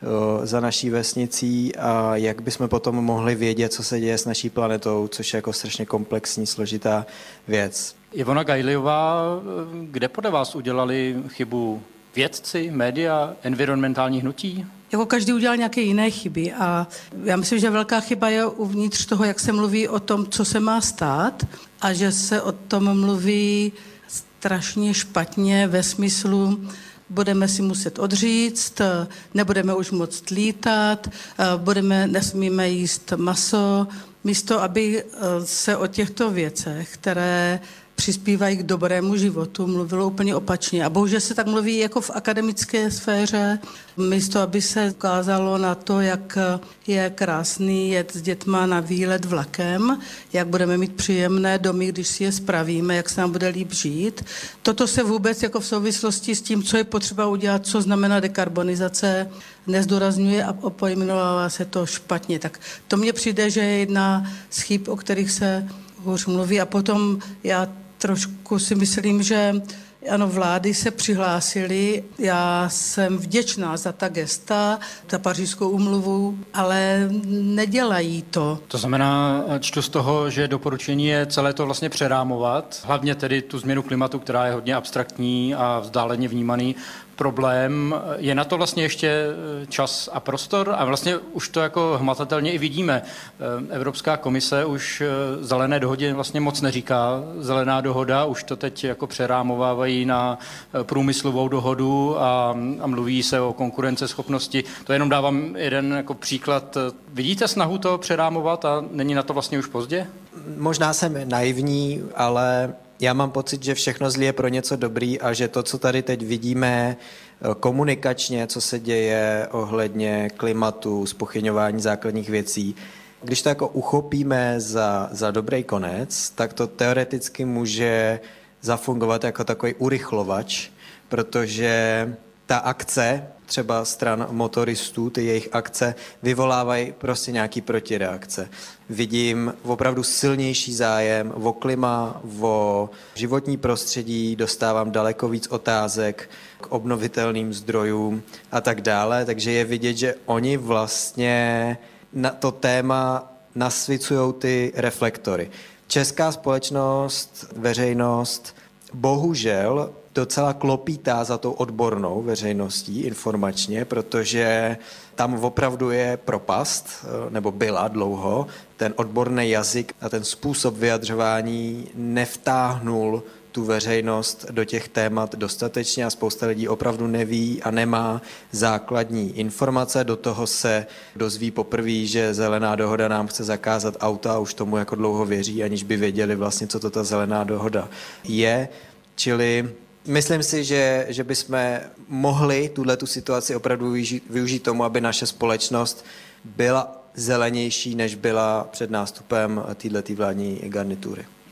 za naší vesnicí a jak bychom potom mohli vědět, co se děje s naší planetou, což je jako strašně komplexní, složitá věc. Ivona Gajliová, kde podle vás udělali chybu vědci, média, environmentální hnutí? Jako každý udělal nějaké jiné chyby a já myslím, že velká chyba je uvnitř toho, jak se mluví o tom, co se má stát a že se o tom mluví strašně špatně ve smyslu, budeme si muset odříct, nebudeme už moct lítat, budeme, nesmíme jíst maso, místo aby se o těchto věcech, které přispívají k dobrému životu, mluvilo úplně opačně. A bohužel se tak mluví jako v akademické sféře, místo aby se ukázalo na to, jak je krásný jet s dětma na výlet vlakem, jak budeme mít příjemné domy, když si je spravíme, jak se nám bude líp žít. Toto se vůbec jako v souvislosti s tím, co je potřeba udělat, co znamená dekarbonizace, nezdůrazňuje a pojmenovává se to špatně. Tak to mně přijde, že je jedna z chyb, o kterých se hůř mluví. A potom já trošku si myslím, že ano, vlády se přihlásily. Já jsem vděčná za ta gesta, za Pařížskou úmluvu, ale nedělají to. To znamená, čtu z toho, že doporučení je celé to vlastně přerámovat, hlavně tedy tu změnu klimatu, která je hodně abstraktní a vzdáleně vnímaný problém. Je na to vlastně ještě čas a prostor a vlastně už to jako hmatatelně i vidíme. Evropská komise už zelené dohodě vlastně moc neříká zelená dohoda, už to teď jako přerámovávají na průmyslovou dohodu a, a mluví se o konkurenceschopnosti. To jenom dávám jeden jako příklad. Vidíte snahu to přerámovat a není na to vlastně už pozdě? Možná jsem naivní, ale já mám pocit, že všechno zlí je pro něco dobrý a že to, co tady teď vidíme komunikačně, co se děje ohledně klimatu, zpochybňování základních věcí, když to jako uchopíme za, za dobrý konec, tak to teoreticky může zafungovat jako takový urychlovač, protože ta akce, třeba stran motoristů, ty jejich akce, vyvolávají prostě nějaký protireakce. Vidím opravdu silnější zájem o klima, o životní prostředí, dostávám daleko víc otázek k obnovitelným zdrojům a tak dále, takže je vidět, že oni vlastně na to téma nasvicují ty reflektory. Česká společnost, veřejnost, bohužel docela klopítá za tou odbornou veřejností informačně, protože tam opravdu je propast, nebo byla dlouho, ten odborný jazyk a ten způsob vyjadřování nevtáhnul tu veřejnost do těch témat dostatečně a spousta lidí opravdu neví a nemá základní informace. Do toho se dozví poprvé, že zelená dohoda nám chce zakázat auta a už tomu jako dlouho věří, aniž by věděli vlastně, co to ta zelená dohoda je. Čili myslím si, že, že bychom mohli tuhletu situaci opravdu využít, využít tomu, aby naše společnost byla zelenější, než byla před nástupem této vládní garnitury.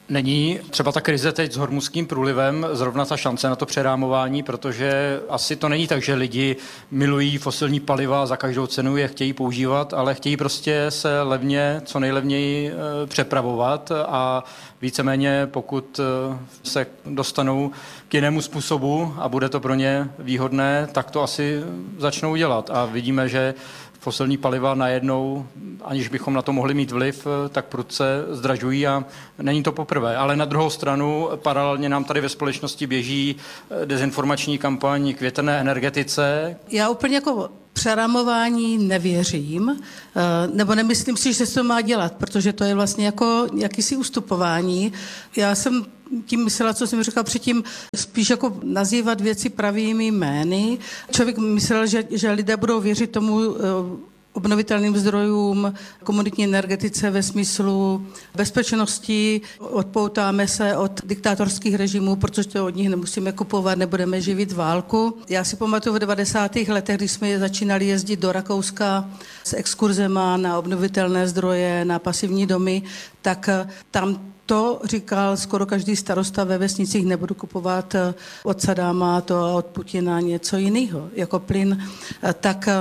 Není třeba ta krize teď s Hormuzským průlivem zrovna ta šance na to přerámování, protože asi to není tak, že lidi milují fosilní paliva, za každou cenu je chtějí používat, ale chtějí prostě se levně, co nejlevněji přepravovat a víceméně pokud se dostanou k jinému způsobu a bude to pro ně výhodné, tak to asi začnou dělat. A vidíme, že fosilní paliva najednou, aniž bychom na to mohli mít vliv, tak prudce zdražují a není to poprvé. Ale na druhou stranu paralelně nám tady ve společnosti běží dezinformační kampaň k větrné energetice. Já úplně jako přerámování nevěřím, nebo nemyslím si, že se to má dělat, protože to je vlastně jako jakýsi ustupování. Já jsem tím myslela, co jsem říkal předtím, spíš jako nazývat věci pravými jmény. Člověk myslel, že, že lidé budou věřit tomu obnovitelným zdrojům, komunitní energetice ve smyslu bezpečnosti, odpoutáme se od diktátorských režimů, protože to od nich nemusíme kupovat, nebudeme živit válku. Já si pamatuju v devadesátých letech, když jsme začínali jezdit do Rakouska s exkurzema na obnovitelné zdroje, na pasivní domy, tak tam to říkal skoro každý starosta ve vesnicích, nebudu kupovat od Sadáma to a od Putina něco jiného, jako plyn. Tak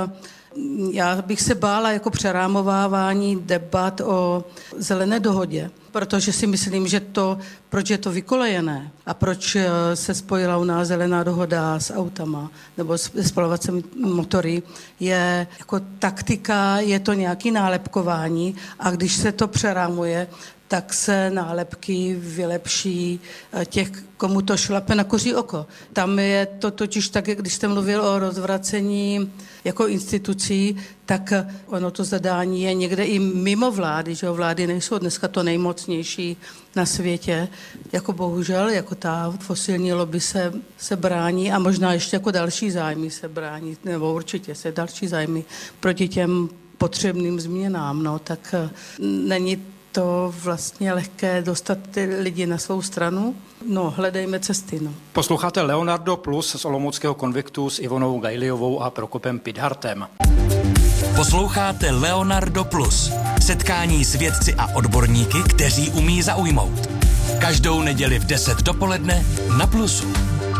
já bych se bála jako přerámovávání debat o zelené dohodě, protože si myslím, že to, proč je to vykolejené a proč se spojila u nás zelená dohoda s autama nebo s spalovacími motory, je jako taktika, je to nějaký nálepkování a když se to přerámuje, tak se nálepky vylepší těch, komu to šlape na kuří oko. Tam je to totiž tak, když jste mluvil o rozvracení jako institucí, tak ono to zadání je někde i mimo vlády, že vlády nejsou dneska to nejmocnější na světě, jako bohužel, jako ta fosilní lobby se, se brání a možná ještě jako další zájmy se brání, nebo určitě se další zájmy proti těm potřebným změnám, no, tak není to vlastně lehké dostat ty lidi na svou stranu. No, hledejme cesty, no. Posloucháte Leonardo Plus z Olomouckého konviktu s Ivonou Gajliovou a Prokopem Pidhartem. Posloucháte Leonardo Plus. Setkání s vědci a odborníky, kteří umí zaujmout. Každou neděli v deset dopoledne na Plusu.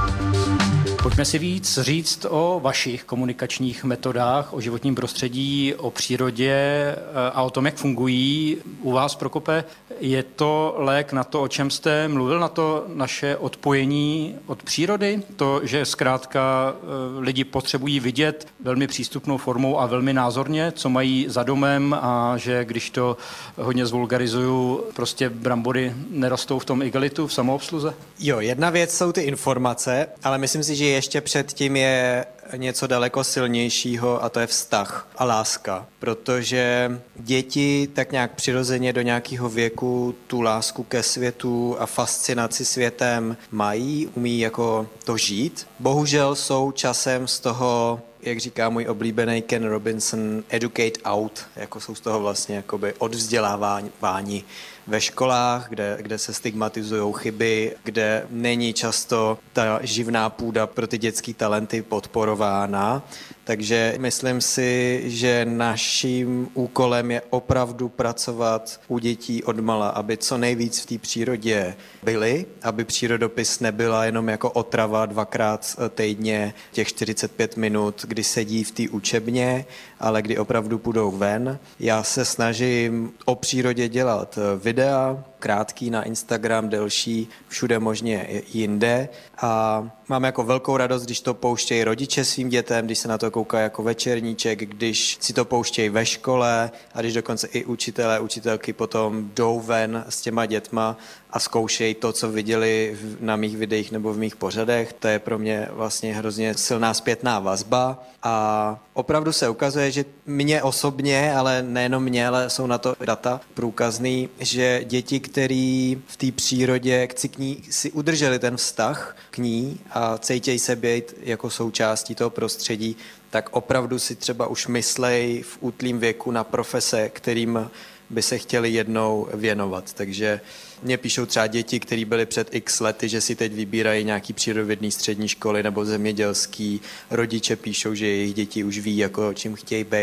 Pojďme si víc říct o vašich komunikačních metodách, o životním prostředí, o přírodě a o tom, jak fungují. U vás, Prokope, je to lék na to, o čem jste mluvil, na to naše odpojení od přírody? To, že zkrátka lidi potřebují vidět velmi přístupnou formou a velmi názorně, co mají za domem a že když to hodně zvulgarizuju, prostě brambory nerostou v tom igelitu, v samoobsluze? Jo, jedna věc jsou ty informace, ale myslím si, že ještě předtím je něco daleko silnějšího a to je vztah a láska, protože děti tak nějak přirozeně do nějakého věku tu lásku ke světu a fascinaci světem mají, umí jako to žít. Bohužel jsou časem z toho, jak říká můj oblíbený Ken Robinson, educate out, jako jsou z toho vlastně jakoby odvzdělávání ve školách, kde, kde se stigmatizují chyby, kde není často ta živná půda pro ty dětské talenty podporována. Takže myslím si, že naším úkolem je opravdu pracovat u dětí odmala, aby co nejvíc v té přírodě byli, aby přírodopis nebyla jenom jako otrava dvakrát týdně těch čtyřicet pět minut, kdy sedí v té učebně, ale kdy opravdu půjdou ven. Já se snažím o přírodě dělat videa, krátký na Instagram, delší, všude možně jinde a mám jako velkou radost, když to pouštějí rodiče svým dětem, když se na to koukají jako večerníček, když si to pouštějí ve škole a když dokonce i učitelé, učitelky potom jdou ven s těma dětma a zkoušejí to, co viděli na mých videích nebo v mých pořadech. To je pro mě vlastně hrozně silná zpětná vazba a opravdu se ukazuje, že mě osobně, ale nejenom mě, ale jsou na to data průkazný, že děti, který v té přírodě k ní si udrželi ten vztah k ní a cítějí se být jako součástí toho prostředí, tak opravdu si třeba už myslej v útlým věku na profese, kterým by se chtěli jednou věnovat. Takže mě píšou třeba děti, které byly před x lety, že si teď vybírají nějaký přírodovědný střední školy nebo zemědělský. Rodiče píšou, že jejich děti už ví, jako čím chtějí být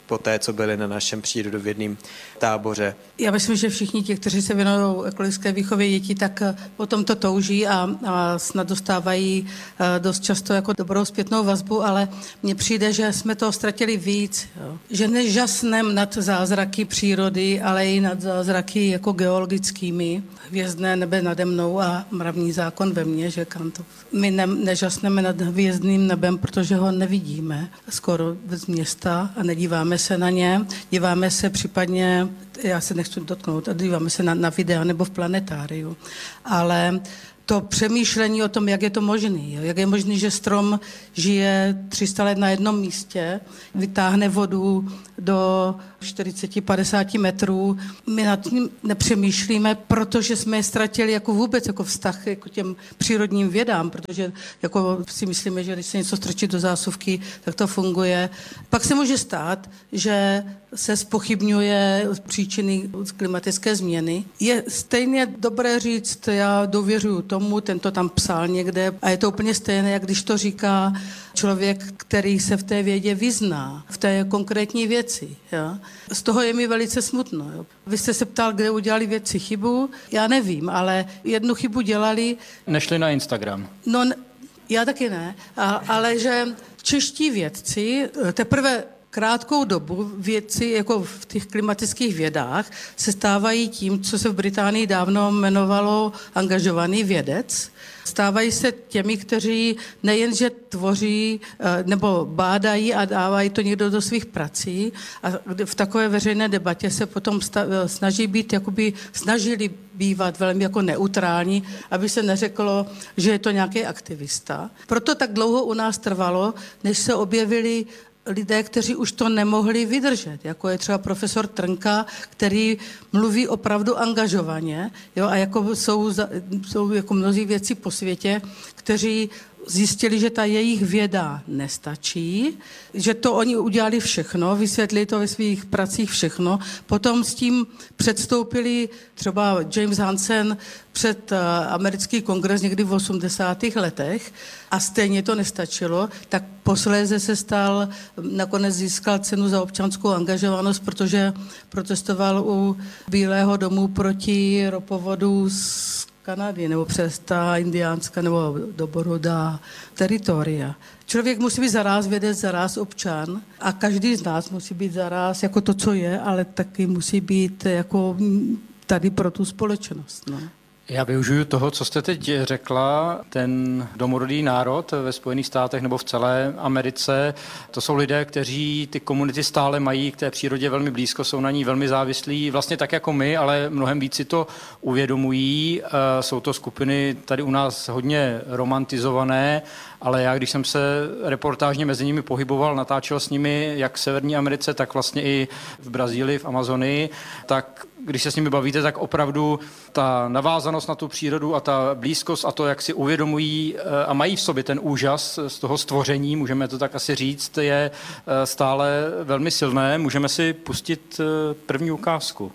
po té, co byli na našem přírodovědném táboře. Já myslím, že všichni ti, kteří se věnují ekologické výchově dětí, tak o tom to touží a, a snad dostávají dost často jako dobrou zpětnou vazbu, ale mně přijde, že jsme toho ztratili víc. Jo. Že nežasnem nad zázraky přírody, ale i nad zázraky jako geologickými. Hvězdné nebe nade mnou a mravní zákon ve mně, že Kantov. My ne, nežasneme nad hvězdným nebem, protože ho nevidíme skoro z města a nedíváme se na ně. Díváme se případně, já se nechci dotknout, a díváme se na, na videa nebo v planetáriu. Ale to přemýšlení o tom, jak je to možné, jak je možné, že strom žije tři sta let na jednom místě, vytáhne vodu do čtyřicet padesát metrů. My nad tím nepřemýšlíme, protože jsme je ztratili jako vůbec jako vztah jako těm přírodním vědám, protože jako si myslíme, že když se něco strčí do zásuvky, tak to funguje. Pak se může stát, že se zpochybňuje příčiny klimatické změny. Je stejně dobré říct, já důvěřuju tomu, ten to tam psal někde a je to úplně stejné, jak když to říká člověk, který se v té vědě vyzná, v té konkrétní věci. Jo. Z toho je mi velice smutno. Jo. Vy jste se ptal, kde udělali vědci chybu. Já nevím, ale jednu chybu dělali. Nešli na Instagram. No, já taky ne, a, ale že čeští vědci teprve krátkou dobu vědci jako v těch klimatických vědách se stávají tím, co se v Británii dávno jmenovalo angažovaný vědec. Stávají se těmi, kteří nejenže tvoří nebo bádají a dávají to někdo do svých prací a v takové veřejné debatě se potom snaží být, jakoby snažili bývat velmi jako neutrální, aby se neřeklo, že je to nějaký aktivista. Proto tak dlouho u nás trvalo, než se objevili lidé, kteří už to nemohli vydržet, jako je třeba profesor Trnka, který mluví opravdu angažovaně, jo, a jako jsou, jsou jako mnozí věci po světě, kteří zjistili, že ta jejich věda nestačí, že to oni udělali všechno, vysvětlili to ve svých pracích všechno, potom s tím předstoupili třeba James Hansen před americký kongres někdy v osmdesátých letech a stejně to nestačilo, tak posléze se stal, nakonec získal cenu za občanskou angažovanost, protože protestoval u Bílého domu proti ropovodu z Kanady nebo přes ta indiánská nebo domorodá teritoria. Člověk musí být zaráz vědec, zaráz občan a každý z nás musí být zaráz jako to, co je, ale taky musí být jako tady pro tu společnost. No. Já využiju toho, co jste teď řekla, ten domorodý národ ve Spojených státech nebo v celé Americe. To jsou lidé, kteří ty komunity stále mají k té přírodě velmi blízko, jsou na ní velmi závislí, vlastně tak jako my, ale mnohem víc si to uvědomují. Jsou to skupiny tady u nás hodně romantizované, ale já, když jsem se reportážně mezi nimi pohyboval, natáčel s nimi jak v Severní Americe, tak vlastně i v Brazílii, v Amazonii, tak když se s nimi bavíte, tak opravdu ta navázanost na tu přírodu a ta blízkost a to, jak si uvědomují a mají v sobě ten úžas z toho stvoření, můžeme to tak asi říct, je stále velmi silné. Můžeme si pustit první ukázku.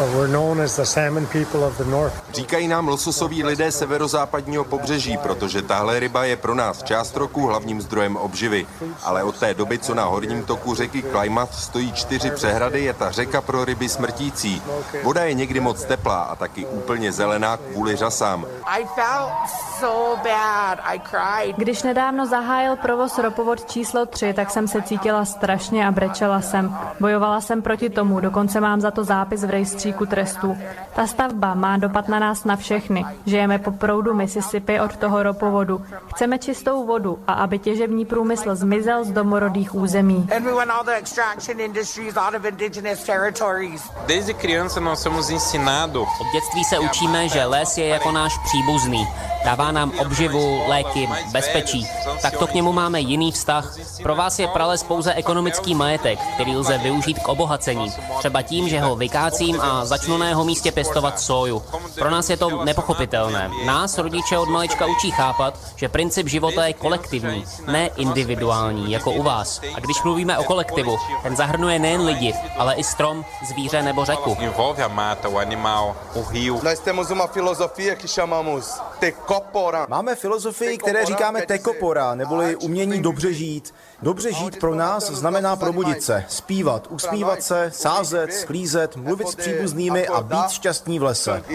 Říkají nám lososoví lidé severozápadního pobřeží, protože tahle ryba je pro nás část roku hlavním zdrojem obživy. Ale od té doby, co na horním toku řeky Klamath stojí čtyři přehrady, je ta řeka pro ryby smrtící. Voda je někdy moc teplá a taky úplně zelená kvůli řasám. Když nedávno zahájil provoz ropovod číslo tři, tak jsem se cítila strašně a brečela jsem. Bojovala jsem proti tomu, dokonce mám za to zápis v rejstříku trestů. Ta stavba má dopad na nás na všechny. Žijeme po proudu Mississippi od toho ropovodu. Chceme čistou vodu a aby těžební průmysl zmizel z domorodých území. Od dětství se učíme, že les je jako náš příbuzný. Dává nám obživu, léky, bezpečí. Tak to k němu máme jiný vztah. Pro vás je prales pouze ekonomický majetek, který lze využít k obohacení. Třeba tím, že ho vykácím a začnu na jeho místě pěstovat soju. Pro nás je to nepochopitelné. Nás rodiče od malička učí chápat, že princip života je kolektivní, ne individuální, jako u vás. A když mluvíme o kolektivu, ten zahrnuje nejen lidi, ale i strom, zvíře nebo řeku. Nós temos uma filosofia que chamamos Máme filozofii, které říkáme tekopora, neboli umění dobře žít. Dobře žít pro nás znamená probudit se, zpívat, usmívat se, sázet, sklízet, mluvit s příbuznými a být šťastní v lese.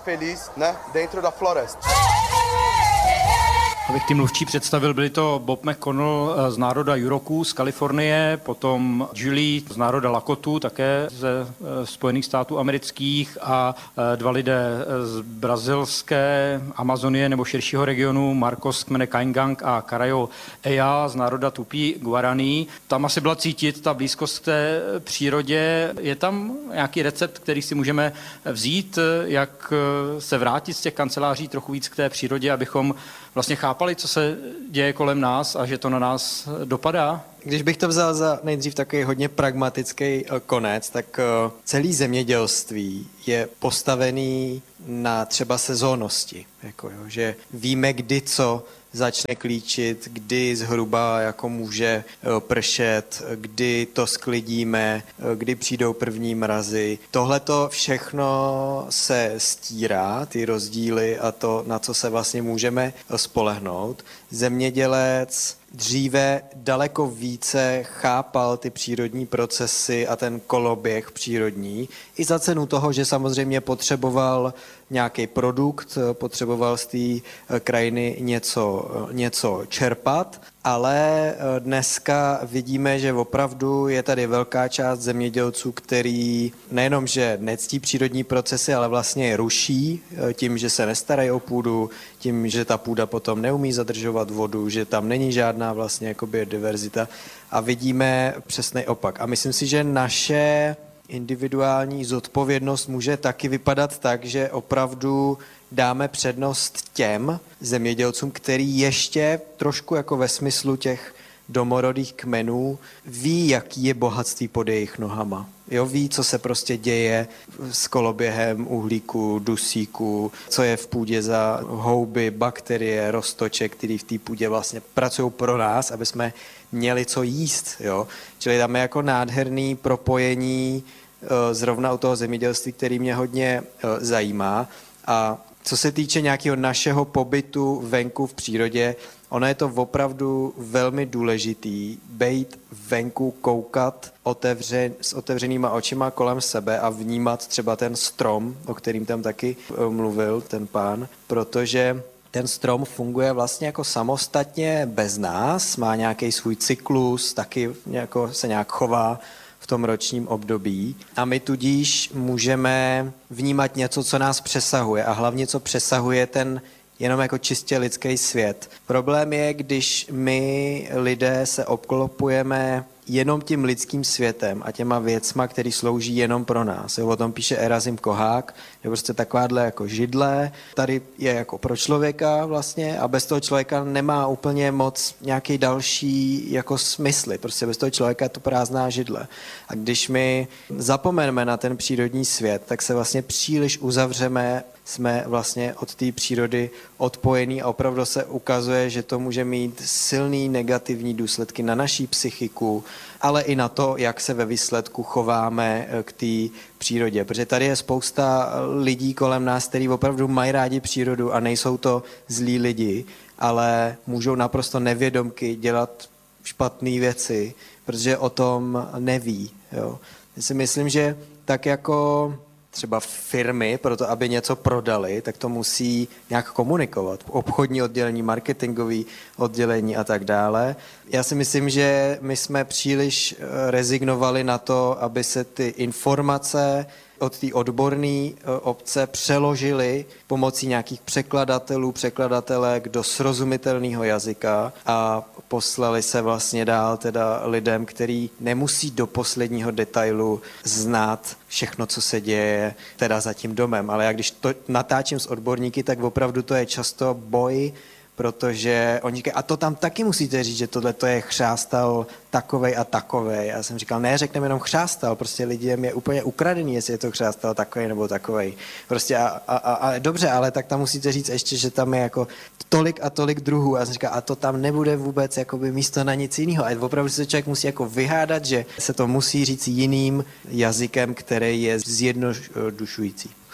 Abych ty mluvčí představil, byli to Bob McConnell z národa Yuroků z Kalifornie, potom Julie z národa Lakotu, také ze Spojených států amerických a dva lidé z brazilské Amazonie nebo širšího regionu, Marcos z kmene Kaingang a Carayo Eya z národa Tupi Guarani. Tam asi byla cítit ta blízkost k té přírodě. Je tam nějaký recept, který si můžeme vzít, jak se vrátit z těch kanceláří trochu víc k té přírodě, abychom vlastně chápali, co se děje kolem nás a že to na nás dopadá? Když bych to vzal za nejdřív takový hodně pragmatický konec, tak celý zemědělství je postavený na třeba sezónnosti. Jako jo, že víme, kdy co začne klíčit, kdy zhruba jako může pršet, kdy to sklidíme, kdy přijdou první mrazy. Tohle to všechno se stírá, ty rozdíly a to, na co se vlastně můžeme spolehnout. Zemědělec dříve daleko více chápal ty přírodní procesy a ten koloběh přírodní i za cenu toho, že samozřejmě potřeboval nějaký produkt, potřeboval z té krajiny něco, něco čerpat, ale dneska vidíme, že opravdu je tady velká část zemědělců, který nejenom, že nectí přírodní procesy, ale vlastně je ruší tím, že se nestarají o půdu, tím, že ta půda potom neumí zadržovat vodu, že tam není žádná vlastně jako biodiverzita a vidíme přesný opak. A myslím si, že naše individuální zodpovědnost může taky vypadat tak, že opravdu dáme přednost těm zemědělcům, který ještě trošku jako ve smyslu těch domorodých kmenů ví, jaký je bohatství pod jejich nohama. Jo, ví, co se prostě děje s koloběhem uhlíku, dusíku, co je v půdě za houby, bakterie, roztoče, které v té půdě vlastně pracují pro nás, aby jsme měli co jíst. Jo. Čili tam je jako nádherný propojení zrovna u toho zemědělství, který mě hodně zajímá. A co se týče nějakého našeho pobytu venku v přírodě, ono je to opravdu velmi důležitý, bejt venku, koukat otevře, s otevřenýma očima kolem sebe a vnímat třeba ten strom, o kterým tam taky mluvil ten pán, protože ten strom funguje vlastně jako samostatně bez nás, má nějaký svůj cyklus, taky jako se nějak chová v tom ročním období a my tudíž můžeme vnímat něco, co nás přesahuje a hlavně, co přesahuje ten jenom jako čistě lidský svět. Problém je, když my lidé se obklopujeme jenom tím lidským světem a těma věcma, který slouží jenom pro nás. Jo, o tom píše Erazim Kohák, je prostě takováhle jako židle, tady je jako pro člověka vlastně a bez toho člověka nemá úplně moc nějaký další jako smysly. Prostě bez toho člověka je to prázdná židle. A když my zapomeneme na ten přírodní svět, tak se vlastně příliš uzavřeme, jsme vlastně od té přírody odpojení a opravdu se ukazuje, že to může mít silný negativní důsledky na naší psychiku, ale i na to, jak se ve výsledku chováme k té přírodě. Protože tady je spousta lidí kolem nás, kteří opravdu mají rádi přírodu a nejsou to zlí lidi, ale můžou naprosto nevědomky dělat špatné věci, protože o tom neví. Jo. Já si myslím, že tak jako třeba firmy, proto aby něco prodali, tak to musí nějak komunikovat. Obchodní oddělení, marketingový oddělení a tak dále. Já si myslím, že my jsme příliš rezignovali na to, aby se ty informace od té odborné obce přeložili pomocí nějakých překladatelů, překladatelek do srozumitelného jazyka a poslali se vlastně dál teda lidem, který nemusí do posledního detailu znát všechno, co se děje teda za tím domem. Ale já když to natáčím s odborníky, tak opravdu to je často boj, protože oni říkají, a to tam taky musíte říct, že tohle to je chřástal takovej a takovej. Já jsem říkal, ne, řekneme jenom chřástal, prostě lidem je úplně ukradený, jestli je to chřástal takovej nebo takovej. Prostě a, a, a, a dobře, ale tak tam musíte říct ještě, že tam je jako tolik a tolik druhů. A já jsem říkal, a to tam nebude vůbec jakoby místo na nic jiného. A opravdu se člověk musí jako vyhádat, že se to musí říct jiným jazykem, který je zjednodušující.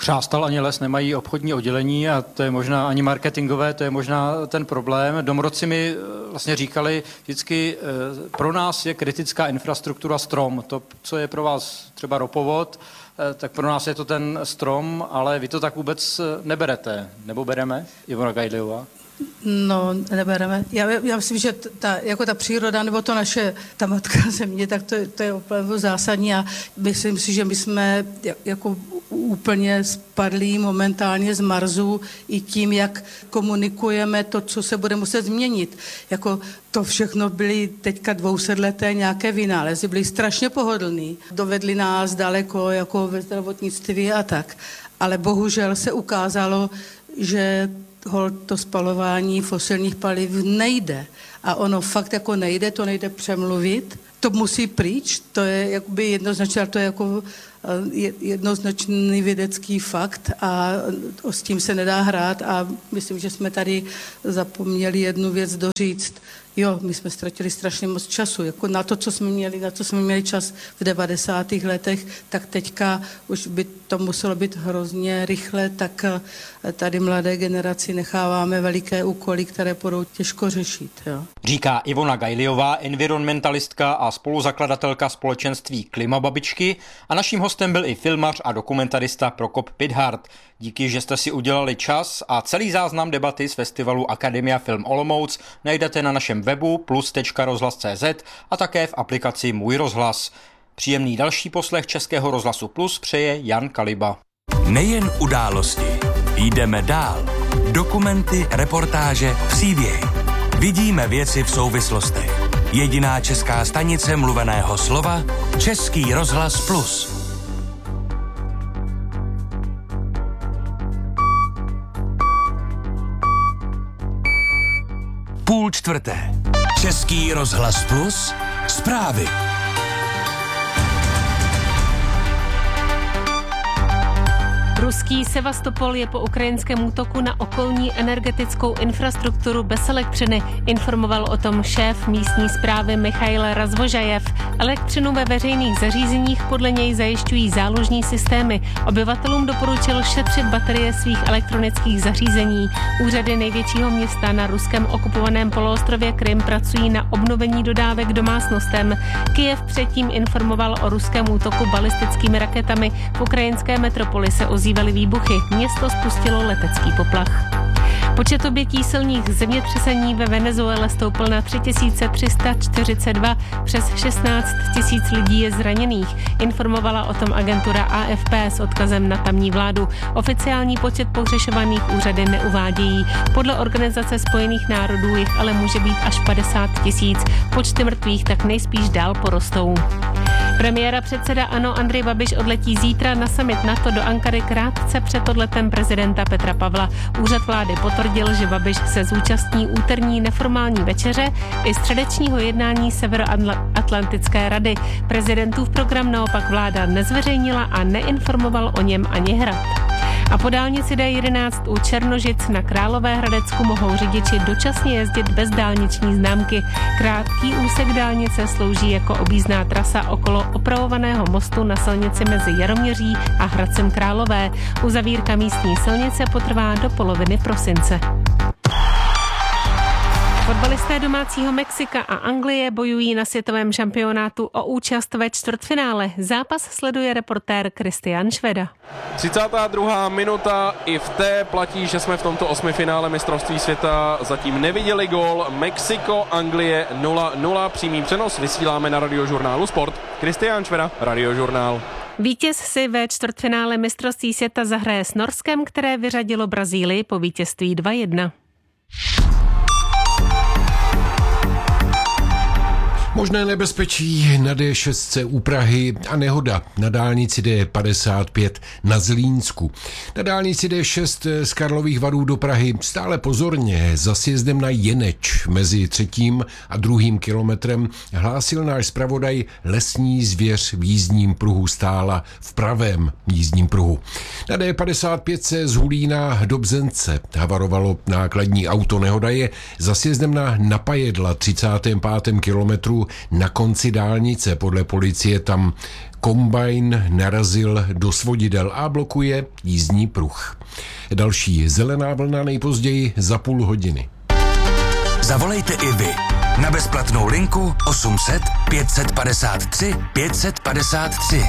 Chřástal ani les nemají obchodní oddělení a to je možná ani marketingové, to je možná ten problém. Domorodci mi vlastně říkali vždycky, pro nás je kritická infrastruktura strom. To, co je pro vás třeba ropovod, tak pro nás je to ten strom, ale vy to tak vůbec neberete. Nebo bereme, Ivona Gajliová? No, nebereme. Já, já myslím, že ta, jako ta příroda, nebo to naše, ta matka země, tak to, to je opravdu zásadní a myslím si, že my jsme jako úplně spadlí momentálně z Marsu i tím, jak komunikujeme to, co se bude muset změnit. Jako to všechno byly teďka dvousetleté nějaké vynálezy, byly strašně pohodlný, dovedli nás daleko jako ve zdravotnictví a tak. Ale bohužel se ukázalo, že holt to spalování fosilních paliv nejde. A ono fakt jako nejde, to nejde přemluvit. To musí pryč, to je jakoby jednoznačně, to je jako jednoznačný vědecký fakt a s tím se nedá hrát a myslím, že jsme tady zapomněli jednu věc doříct. Jo, my jsme ztratili strašně moc času. Jako na to, co jsme měli, na co jsme měli čas v devadesátých letech, tak teďka už by to muselo být hrozně rychle, tak tady mladé generaci necháváme veliké úkoly, které budou těžko řešit. Jo. Říká Ivona Gajliová, environmentalistka a spoluzakladatelka společenství Klimababičky a naším hostem byl i filmař a dokumentarista Prokop Pithart. Díky, že jste si udělali čas a celý záznam debaty z festivalu Akademia Film Olomouc najdete na našem webu plus tečka rozhlas tečka cé zet a také v aplikaci Můj rozhlas. Příjemný další poslech Českého rozhlasu Plus přeje Jan Kaliba. Nejen události, jdeme dál. Dokumenty, reportáže, příběhy. Vidíme věci v souvislostech. Jediná česká stanice mluveného slova Český rozhlas Plus. Půl čtvrté. Český rozhlas Plus. Zprávy. Ruský Sevastopol je po ukrajinském útoku na okolní energetickou infrastrukturu bez elektřiny. Informoval o tom šéf místní správy Michail Razvožajev. Elektřinu ve veřejných zařízeních podle něj zajišťují záložní systémy. Obyvatelům doporučil šetřit baterie svých elektronických zařízení. Úřady největšího města na ruském okupovaném poloostrově Krym pracují na obnovení dodávek domácnostem. Kyjev předtím informoval o ruském útoku balistickými raketami. V ukrajinské metropoli se ozývaly výbuchy. Město spustilo letecký poplach. Počet obětí silných zemětřesení ve Venezuele stoupl na tři tisíce tři sta čtyřicet dva, přes šestnáct tisíc lidí je zraněných. Informovala o tom agentura A F P s odkazem na tamní vládu. Oficiální počet pohřešovaných úřady neuvádějí. Podle Organizace spojených národů jich ale může být až padesát tisíc. Počty mrtvých tak nejspíš dál porostou. Premiéra předseda ANO Andrej Babiš odletí zítra na summit NATO do Ankary krátce před odletem prezidenta Petra Pavla. Úřad vlády potvrdil, že Babiš se zúčastní úterní neformální večeře i středečního jednání Severoatlantické rady. Prezidentův program naopak vláda nezveřejnila a neinformoval o něm ani hrad. A po dálnici D jedenáct u Černožic na Královéhradecku mohou řidiči dočasně jezdit bez dálniční známky. Krátký úsek dálnice slouží jako objízdná trasa okolo opravovaného mostu na silnici mezi Jaroměří a Hradcem Králové. Uzavírka místní silnice potrvá do poloviny prosince. Fotbalisté domácího Mexika a Anglie bojují na světovém šampionátu o účast ve čtvrtfinále. Zápas sleduje reportér Kristian Šveda. třicátá druhá minuta, i v té platí, že jsme v tomto osmifinále mistrovství světa zatím neviděli gól. Mexiko, Anglie nula nula, přímý přenos vysíláme na Radiožurnálu Sport. Kristian Šveda, Radiožurnál. Vítěz si ve čtvrtfinále mistrovství světa zahraje s Norskem, které vyřadilo Brazílii po vítězství dva jedna. Možné nebezpečí na D šest u Prahy a nehoda na dálnici D padesát pět na Zlínsku. Na dálnici D šest z Karlových Varů do Prahy stále pozorně za sjezdem na Jeneč mezi třetím a druhým kilometrem hlásil náš zpravodaj lesní zvěř v jízdním pruhu stála v pravém jízdním pruhu. Na D padesát pět se z Hulína do Bzence havarovalo nákladní auto. Nehoda je za sjezdem na Napajedla třicátém pátém kilometru Pražsku na konci dálnice. Podle policie tam kombajn narazil do svodidel a blokuje jízdní pruh. Další zelená vlna nejpozději za půl hodiny. Zavolejte i vy na bezplatnou linku osm set pět set padesát tři pět set padesát tři.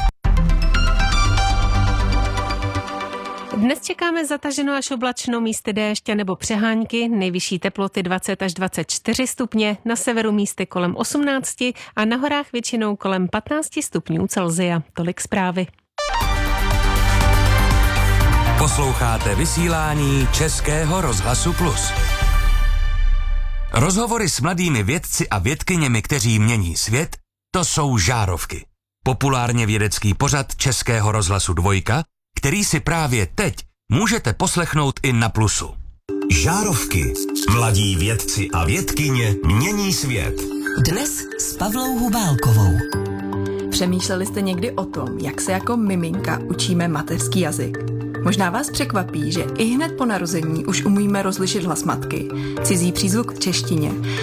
Dnes čekáme zataženou až oblačnou, místy déšť nebo přehánky, nejvyšší teploty dvacet až dvacet čtyři stupně, na severu místy kolem osmnáct a na horách většinou kolem patnáct stupňů Celsia. Tolik zprávy. Posloucháte vysílání Českého rozhlasu Plus. Rozhovory s mladými vědci a vědkyněmi, kteří mění svět, to jsou Žárovky. Populárně vědecký pořad Českého rozhlasu Dvojka, který si právě teď můžete poslechnout i na Plusu. Žárovky. Mladí vědci a vědkyně mění svět. Dnes s Pavlou Hubálkovou. Přemýšleli jste někdy o tom, jak se jako miminka učíme mateřský jazyk? Možná vás překvapí, že i hned po narození už umíme rozlišit hlas matky, cizí přízvuk v češtině